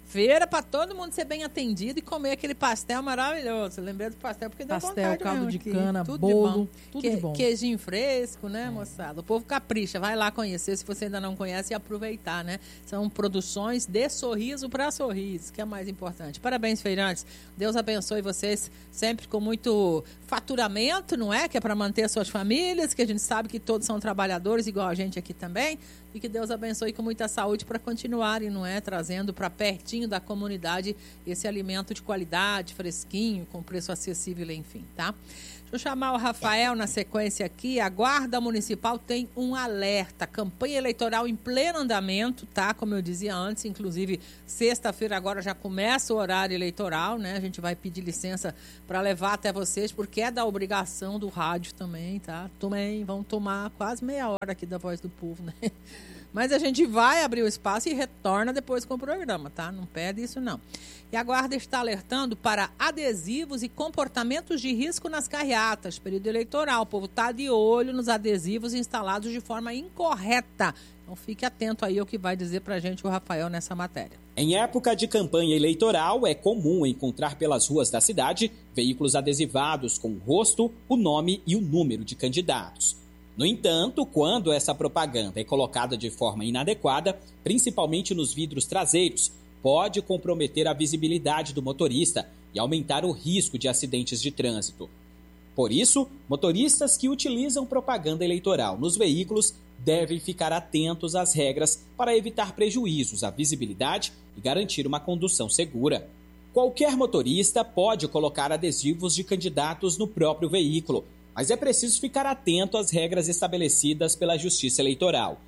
feira para todo mundo ser bem atendido e comer aquele pastel maravilhoso. Lembrei do pastel porque deu vontade. Caldo mesmo de aqui. cana, tudo bolo, de bom. tudo de bom. Queijinho fresco, né, moçada? O povo capricha, vai lá conhecer se você ainda não conhece e aproveitar, né? São produções de sorriso para sorriso, que é mais importante. Parabéns, feirantes. Deus abençoe vocês sempre com muito faturamento, não é? Que é para manter as suas famílias, que a gente sabe que todos são trabalhadores, igual a gente aqui também. E que Deus abençoe com muita saúde para continuarem, não é? Trazendo para pertinho da comunidade esse alimento de qualidade, fresquinho, com preço acessível, enfim, tá? Deixa eu chamar o Rafael na sequência aqui. A Guarda Municipal tem um alerta. Campanha eleitoral em pleno andamento, tá? Como eu dizia antes, inclusive sexta-feira agora já começa o horário eleitoral, né? A gente vai pedir licença para levar até vocês, porque é da obrigação do rádio também, tá? Também vão tomar quase meia hora aqui da Voz do Povo, né? Mas a gente vai abrir o espaço e retorna depois com o programa, tá? Não perde isso, não. E a Guarda está alertando para adesivos e comportamentos de risco nas carreatas. Período eleitoral, o povo está de olho nos adesivos instalados de forma incorreta. Então fique atento aí ao que vai dizer para a gente o Rafael nessa matéria. Em época de campanha eleitoral, é comum encontrar pelas ruas da cidade veículos adesivados com o rosto, o nome e o número de candidatos. No entanto, quando essa propaganda é colocada de forma inadequada, principalmente nos vidros traseiros, pode comprometer a visibilidade do motorista e aumentar o risco de acidentes de trânsito. Por isso, motoristas que utilizam propaganda eleitoral nos veículos devem ficar atentos às regras para evitar prejuízos à visibilidade e garantir uma condução segura. Qualquer motorista pode colocar adesivos de candidatos no próprio veículo, mas é preciso ficar atento às regras estabelecidas pela Justiça Eleitoral.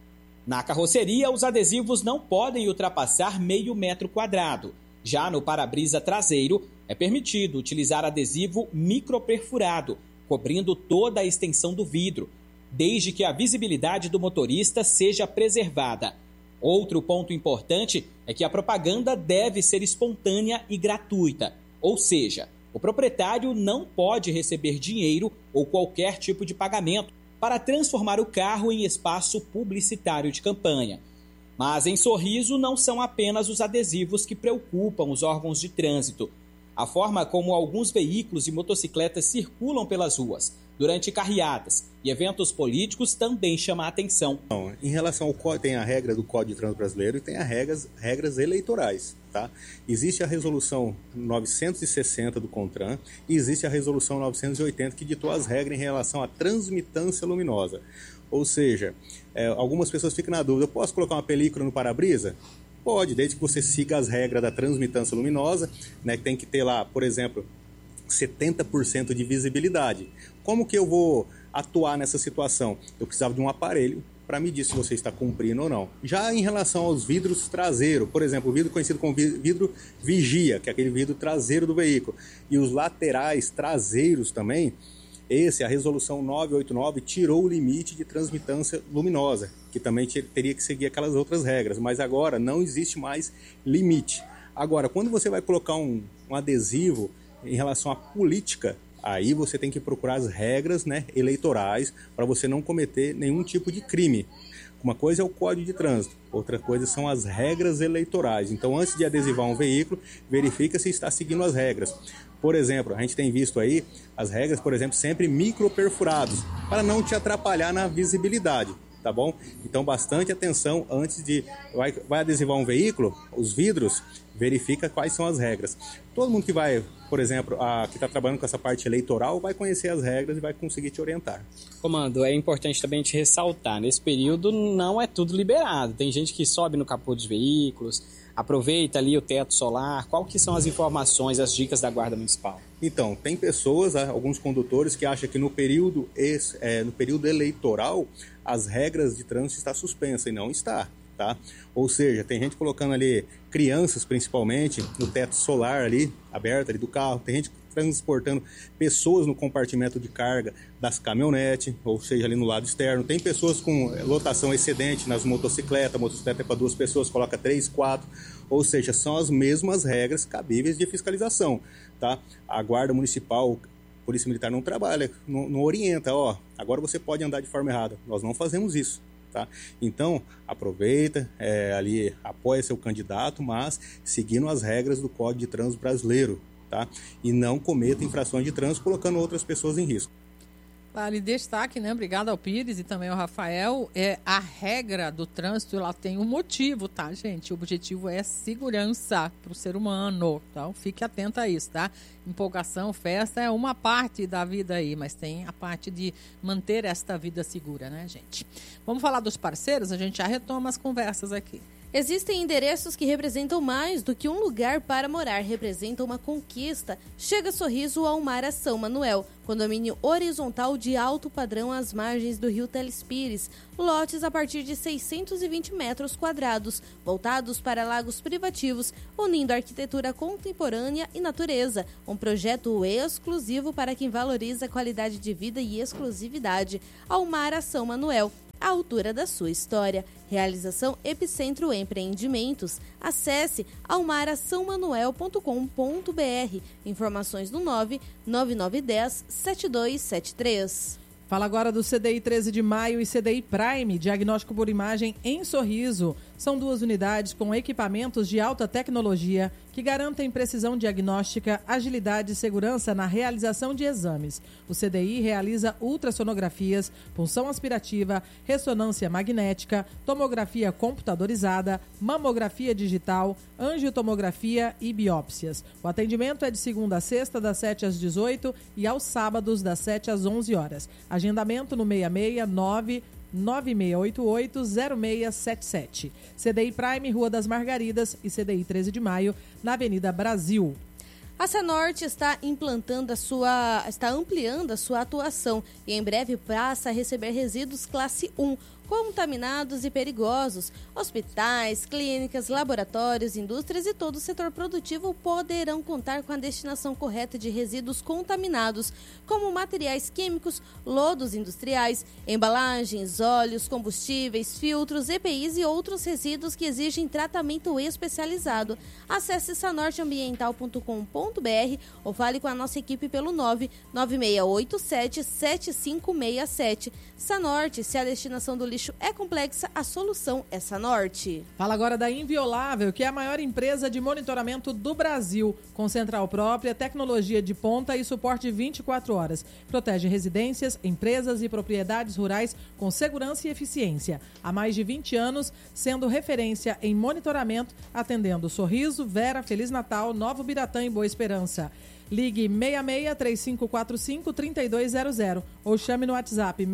Na carroceria, os adesivos não podem ultrapassar meio metro quadrado. Já no para-brisa traseiro, é permitido utilizar adesivo microperfurado, cobrindo toda a extensão do vidro, desde que a visibilidade do motorista seja preservada. Outro ponto importante é que a propaganda deve ser espontânea e gratuita, ou seja, o proprietário não pode receber dinheiro ou qualquer tipo de pagamento para transformar o carro em espaço publicitário de campanha. Mas em Sorriso não são apenas os adesivos que preocupam os órgãos de trânsito. A forma como alguns veículos e motocicletas circulam pelas ruas durante carreatas e eventos políticos também chama a atenção. Em relação ao código, tem a regra do Código de Trânsito Brasileiro e tem as regras eleitorais. Tá? Existe a resolução 960 do CONTRAN e existe a resolução 980 que ditou as regras em relação à transmitância luminosa. Ou seja, algumas pessoas ficam na dúvida, eu posso colocar uma película no para-brisa? Pode, desde que você siga as regras da transmitância luminosa, né, que tem que ter lá, por exemplo, 70% de visibilidade. Como que eu vou atuar nessa situação? Eu precisava de um aparelho para medir se você está cumprindo ou não. Já em relação aos vidros traseiros, por exemplo, o vidro conhecido como vidro vigia, que é aquele vidro traseiro do veículo, e os laterais traseiros também, a resolução 989 tirou o limite de transmitância luminosa, que também teria que seguir aquelas outras regras, mas agora não existe mais limite. Agora, quando você vai colocar um adesivo em relação à política, aí você tem que procurar as regras, né, eleitorais para você não cometer nenhum tipo de crime. Uma coisa é o Código de Trânsito, outra coisa são as regras eleitorais. Então, antes de adesivar um veículo, verifica se está seguindo as regras. Por exemplo, a gente tem visto aí as regras, por exemplo, sempre microperfurados, para não te atrapalhar na visibilidade, tá bom? Então, bastante atenção antes de... Vai adesivar um veículo, os vidros, verifica quais são as regras. Todo mundo que vai, por exemplo, que está trabalhando com essa parte eleitoral, vai conhecer as regras e vai conseguir te orientar. Comando, é importante também te ressaltar, nesse período não é tudo liberado. Tem gente que sobe no capô dos veículos, aproveita ali o teto solar. Qual que são as informações, as dicas da Guarda Municipal? Então, tem pessoas, alguns condutores que acham que no período eleitoral as regras de trânsito estão suspensas, e não está. Tá? Ou seja, tem gente colocando ali crianças principalmente no teto solar ali, aberto ali do carro, tem gente transportando pessoas no compartimento de carga das caminhonetes, ou seja, ali no lado externo, tem pessoas com lotação excedente nas motocicletas, a motocicleta é para 2 pessoas, coloca 3, 4, ou seja, são as mesmas regras cabíveis de fiscalização, tá? A Guarda Municipal, Polícia Militar não trabalha, não orienta, agora você pode andar de forma errada, nós não fazemos isso. Tá? Então, aproveita, ali apoia seu candidato, mas seguindo as regras do Código de Trânsito Brasileiro, tá? E não cometa infrações de trânsito colocando outras pessoas em risco. Vale destaque, né? Obrigada ao Pires e também ao Rafael. A regra do trânsito, ela tem um motivo, tá, gente? O objetivo é segurança para o ser humano. Então, fique atento a isso, tá? Empolgação, festa é uma parte da vida aí, mas tem a parte de manter esta vida segura, né, gente? Vamos falar dos parceiros? A gente já retoma as conversas aqui. Existem endereços que representam mais do que um lugar para morar, representam uma conquista. Chega Sorriso ao Mar a São Manuel, condomínio horizontal de alto padrão às margens do rio Telespires, lotes a partir de 620 metros quadrados, voltados para lagos privativos, unindo arquitetura contemporânea e natureza. Um projeto exclusivo para quem valoriza a qualidade de vida e exclusividade. Ao Mar a São Manuel, à altura da sua história. Realização Epicentro Empreendimentos. Acesse almarasaomanuel.com.br. Informações no 99910-7273. Fala agora do CDI 13 de Maio e CDI Prime, diagnóstico por imagem em Sorriso. São 2 unidades com equipamentos de alta tecnologia que garantem precisão diagnóstica, agilidade e segurança na realização de exames. O CDI realiza ultrassonografias, punção aspirativa, ressonância magnética, tomografia computadorizada, mamografia digital, angiotomografia e biópsias. O atendimento é de segunda a sexta, das 7 às 18 e aos sábados, das 7 às 11 horas. Agendamento no 669-9688-0677. CDI Prime, Rua das Margaridas e CDI 13 de Maio, na Avenida Brasil. A Sanorte está ampliando a sua atuação e em breve passa a receber resíduos classe 1, contaminados e perigosos. Hospitais, clínicas, laboratórios, indústrias e todo o setor produtivo poderão contar com a destinação correta de resíduos contaminados, como materiais químicos, lodos industriais, embalagens, óleos, combustíveis, filtros, EPIs e outros resíduos que exigem tratamento especializado. Acesse sanorteambiental.com.br ou fale com a nossa equipe pelo 99687-7567. Sanorte, se a destinação do lixo é complexa, a solução é Sanorte. Fala agora da Inviolável, que é a maior empresa de monitoramento do Brasil, com central própria, tecnologia de ponta e suporte 24 horas. Protege residências, empresas e propriedades rurais com segurança e eficiência. Há mais de 20 anos, sendo referência em monitoramento, atendendo Sorriso, Vera, Feliz Natal, Novo Biratã e Boa Esperança. Ligue 66-3545-3200 ou chame no WhatsApp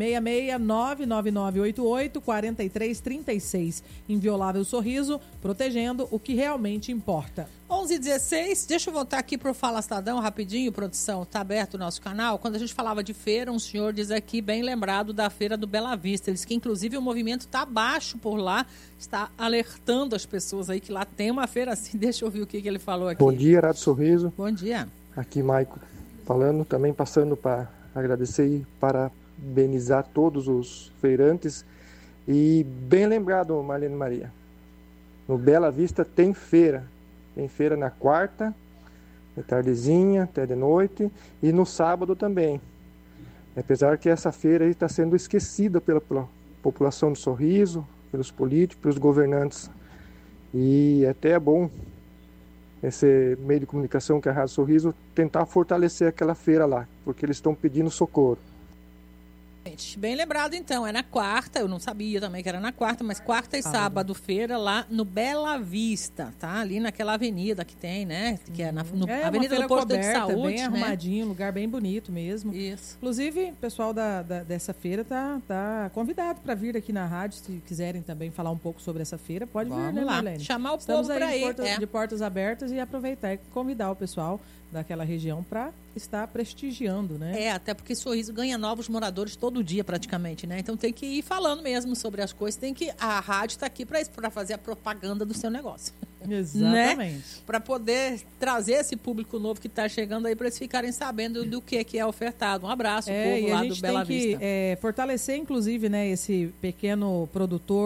6699988-4336. Inviolável Sorriso, protegendo o que realmente importa. 11h16, deixa eu voltar aqui para o Fala Cidadão rapidinho, produção, está aberto o nosso canal. Quando a gente falava de feira, um senhor diz aqui, bem lembrado da feira do Bela Vista. Ele diz que inclusive o movimento está baixo por lá, está alertando as pessoas aí que lá tem uma feira assim. Deixa eu ouvir o que ele falou aqui. Bom dia, Rádio Sorriso. Bom dia. Aqui, Maico, falando, também passando para agradecer e parabenizar todos os feirantes. E bem lembrado, Marlene Maria, no Bela Vista tem feira. Tem feira na quarta, de tardezinha, até de noite, e no sábado também. Apesar que essa feira está sendo esquecida pela população de Sorriso, pelos políticos, pelos governantes. E até é bom esse meio de comunicação que é a Rádio Sorriso tentar fortalecer aquela feira lá, porque eles estão pedindo socorro. Bem lembrado então, é na quarta, eu não sabia também que era na quarta, mas quarta e sábado feira lá no Bela Vista, tá? Ali naquela avenida que tem, né? Que é na Avenida do Posto de Saúde, bem arrumadinho, lugar bem bonito mesmo. Isso. Inclusive, o pessoal dessa feira tá convidado para vir aqui na rádio, se quiserem também falar um pouco sobre essa feira, pode vir, né, Marlene? Chamar o povo para ir. De portas abertas e aproveitar e convidar o pessoal daquela região para estar prestigiando, né? Até porque Sorriso ganha novos moradores todo dia praticamente, né? Então tem que ir falando mesmo sobre as coisas, a rádio está aqui para isso, para fazer a propaganda do seu negócio. Exatamente. Né? Para poder trazer esse público novo que está chegando aí para eles ficarem sabendo do que é ofertado. Um abraço, povo lá do Bela Vista. Fortalecer, inclusive, né, esse pequeno produtor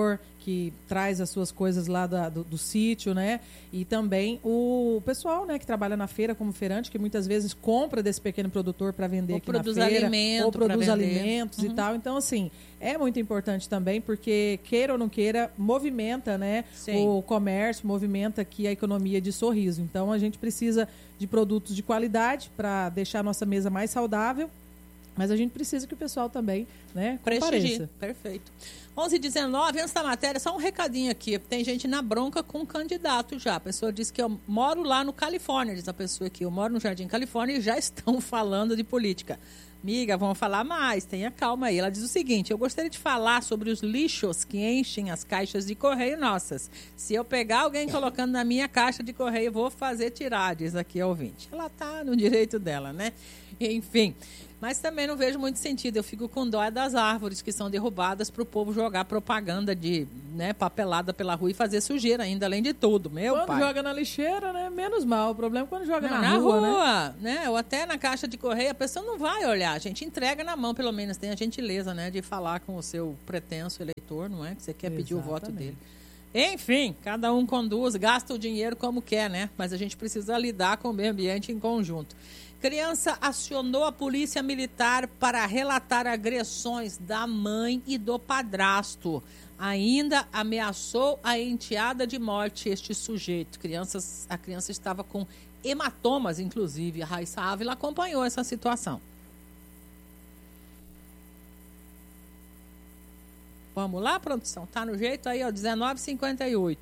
que traz as suas coisas lá do sítio, né? E também o pessoal, né, que trabalha na feira como feirante, que muitas vezes compra desse pequeno produtor para vender aqui na feira. Ou produz alimentos e tal. Então, assim, é muito importante também, porque, queira ou não queira, movimenta, né, o comércio, movimenta aqui a economia de Sorriso. Então, a gente precisa de produtos de qualidade para deixar a nossa mesa mais saudável, mas a gente precisa que o pessoal também, né, compareça. Perfeito. 11h19, antes da matéria, só um recadinho aqui. Tem gente na bronca com um candidato já. A pessoa disse que eu moro lá no Califórnia, diz a pessoa aqui. Eu moro no Jardim Califórnia e já estão falando de política. Amiga, vamos falar mais, tenha calma aí. Ela diz o seguinte: eu gostaria de falar sobre os lixos que enchem as caixas de correio nossas. Se eu pegar alguém colocando na minha caixa de correio, vou fazer tirar, diz aqui a ouvinte. Ela tá no direito dela, né? Enfim, mas também não vejo muito sentido. Eu fico com dó das árvores que são derrubadas para o povo jogar propaganda de, né, papelada pela rua e fazer sujeira ainda, além de tudo. Quando joga na lixeira, né, menos mal. O problema é quando joga na rua, né? Ou até na caixa de correio, a pessoa não vai olhar. A gente entrega na mão, pelo menos. Tem a gentileza, né, de falar com o seu pretenso eleitor, não é? Que você quer pedir o voto dele. Enfim, cada um conduz, gasta o dinheiro como quer, né? Mas a gente precisa lidar com o meio ambiente em conjunto. Criança acionou a polícia militar para relatar agressões da mãe e do padrasto. Ainda ameaçou a enteada de morte este sujeito. A criança estava com hematomas, inclusive. A Raíssa Ávila acompanhou essa situação. Vamos lá, produção? Tá no jeito aí, ó, 19h58.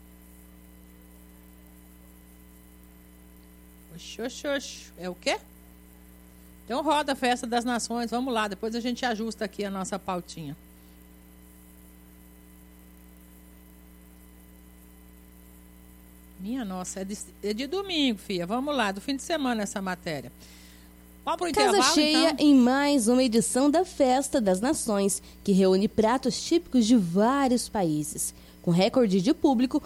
Oxi. É o quê? Então roda a Festa das Nações. Vamos lá, depois a gente ajusta aqui a nossa pautinha. Minha nossa, é de domingo, filha. Vamos lá, do fim de semana essa matéria. Vamos pro intervalo, Casa cheia então. Em mais uma edição da Festa das Nações, que reúne pratos típicos de vários países. Com recorde de público,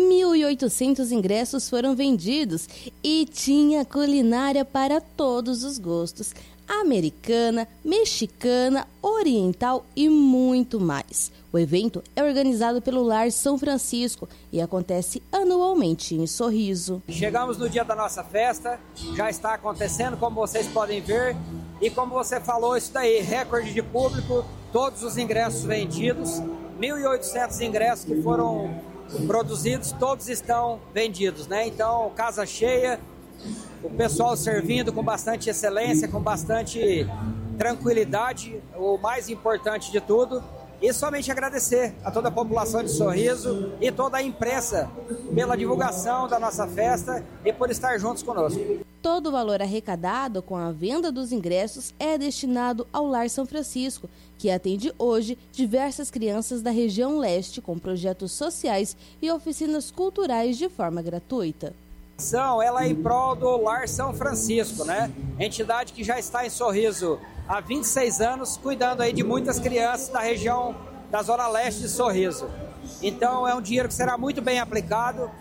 1.800 ingressos foram vendidos e tinha culinária para todos os gostos. Americana, mexicana, oriental e muito mais. O evento é organizado pelo Lar São Francisco e acontece anualmente em Sorriso. Chegamos no dia da nossa festa, já está acontecendo, como vocês podem ver. E como você falou, isso daí, recorde de público, todos os ingressos vendidos, 1.800 ingressos que foram produzidos, todos estão vendidos, né? Então, casa cheia, o pessoal servindo com bastante excelência, com bastante tranquilidade, o mais importante de tudo. E somente agradecer a toda a população de Sorriso e toda a imprensa pela divulgação da nossa festa e por estar juntos conosco. Todo o valor arrecadado com a venda dos ingressos é destinado ao Lar São Francisco, que atende hoje diversas crianças da região leste com projetos sociais e oficinas culturais de forma gratuita. Ela é em prol do Lar São Francisco, né? Entidade que já está em Sorriso há 26 anos, cuidando aí de muitas crianças da região da Zona Leste de Sorriso. Então é um dinheiro que será muito bem aplicado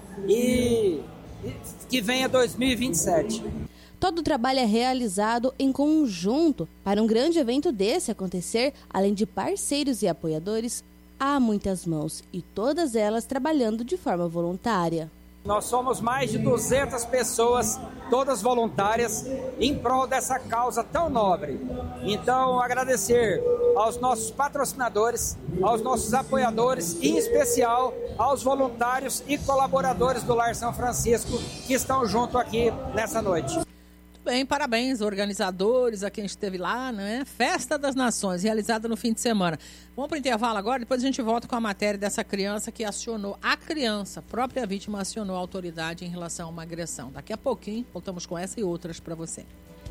e que venha 2027. Todo o trabalho é realizado em conjunto. Para um grande evento desse acontecer, além de parceiros e apoiadores, há muitas mãos e todas elas trabalhando de forma voluntária. Nós somos mais de 200 pessoas, todas voluntárias, em prol dessa causa tão nobre. Então, agradecer aos nossos patrocinadores, aos nossos apoiadores e, em especial, aos voluntários e colaboradores do Lar São Francisco que estão junto aqui nessa noite. Bem, parabéns, organizadores, a quem esteve lá, né? Festa das Nações, realizada no fim de semana. Vamos para o intervalo agora, depois a gente volta com a matéria dessa criança que acionou, a criança, a própria vítima acionou a autoridade em relação a uma agressão. Daqui a pouquinho, voltamos com essa e outras para você.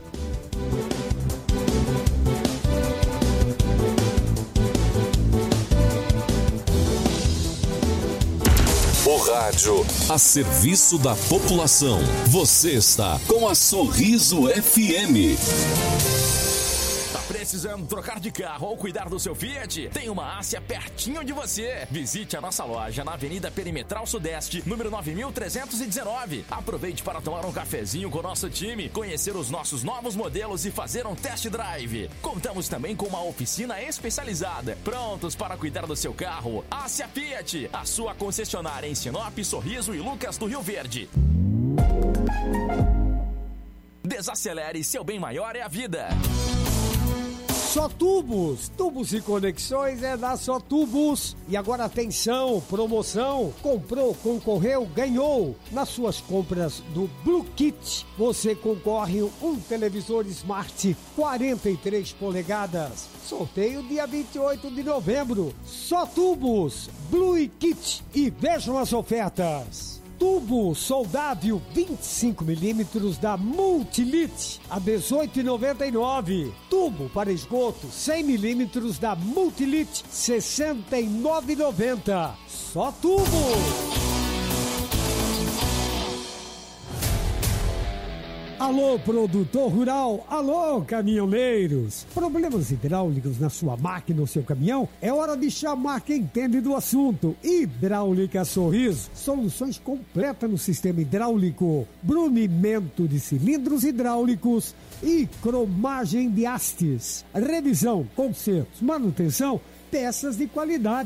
O rádio a serviço da população. Você está com a Sorriso FM. Precisando trocar de carro ou cuidar do seu Fiat? Tem uma Ásia pertinho de você. Visite a nossa loja na Avenida Perimetral Sudeste, número 9319. Aproveite para tomar um cafezinho com o nosso time, conhecer os nossos novos modelos e fazer um test drive. Contamos também com uma oficina especializada. Prontos para cuidar do seu carro? Ásia Fiat, a sua concessionária em Sinop, Sorriso e Lucas do Rio Verde. Desacelere, seu bem maior é a vida. Só Tubos, tubos e conexões é da Só Tubos. E agora atenção, promoção, comprou, concorreu, ganhou. Nas suas compras do Blue Kit, você concorre um televisor Smart 43 polegadas. Sorteio dia 28 de novembro. Só Tubos, Blue Kit e vejam as ofertas. Tubo soldável 25mm da Multilit a R$ 18,99. Tubo para esgoto 100mm da Multilit R$ 69,90. Só Tubo. Alô, produtor rural, alô, caminhoneiros. Problemas hidráulicos na sua máquina ou seu caminhão? É hora de chamar quem entende do assunto. Hidráulica Sorriso. Soluções completas no sistema hidráulico. Brunimento de cilindros hidráulicos e cromagem de hastes. Revisão, consertos, manutenção, peças de qualidade.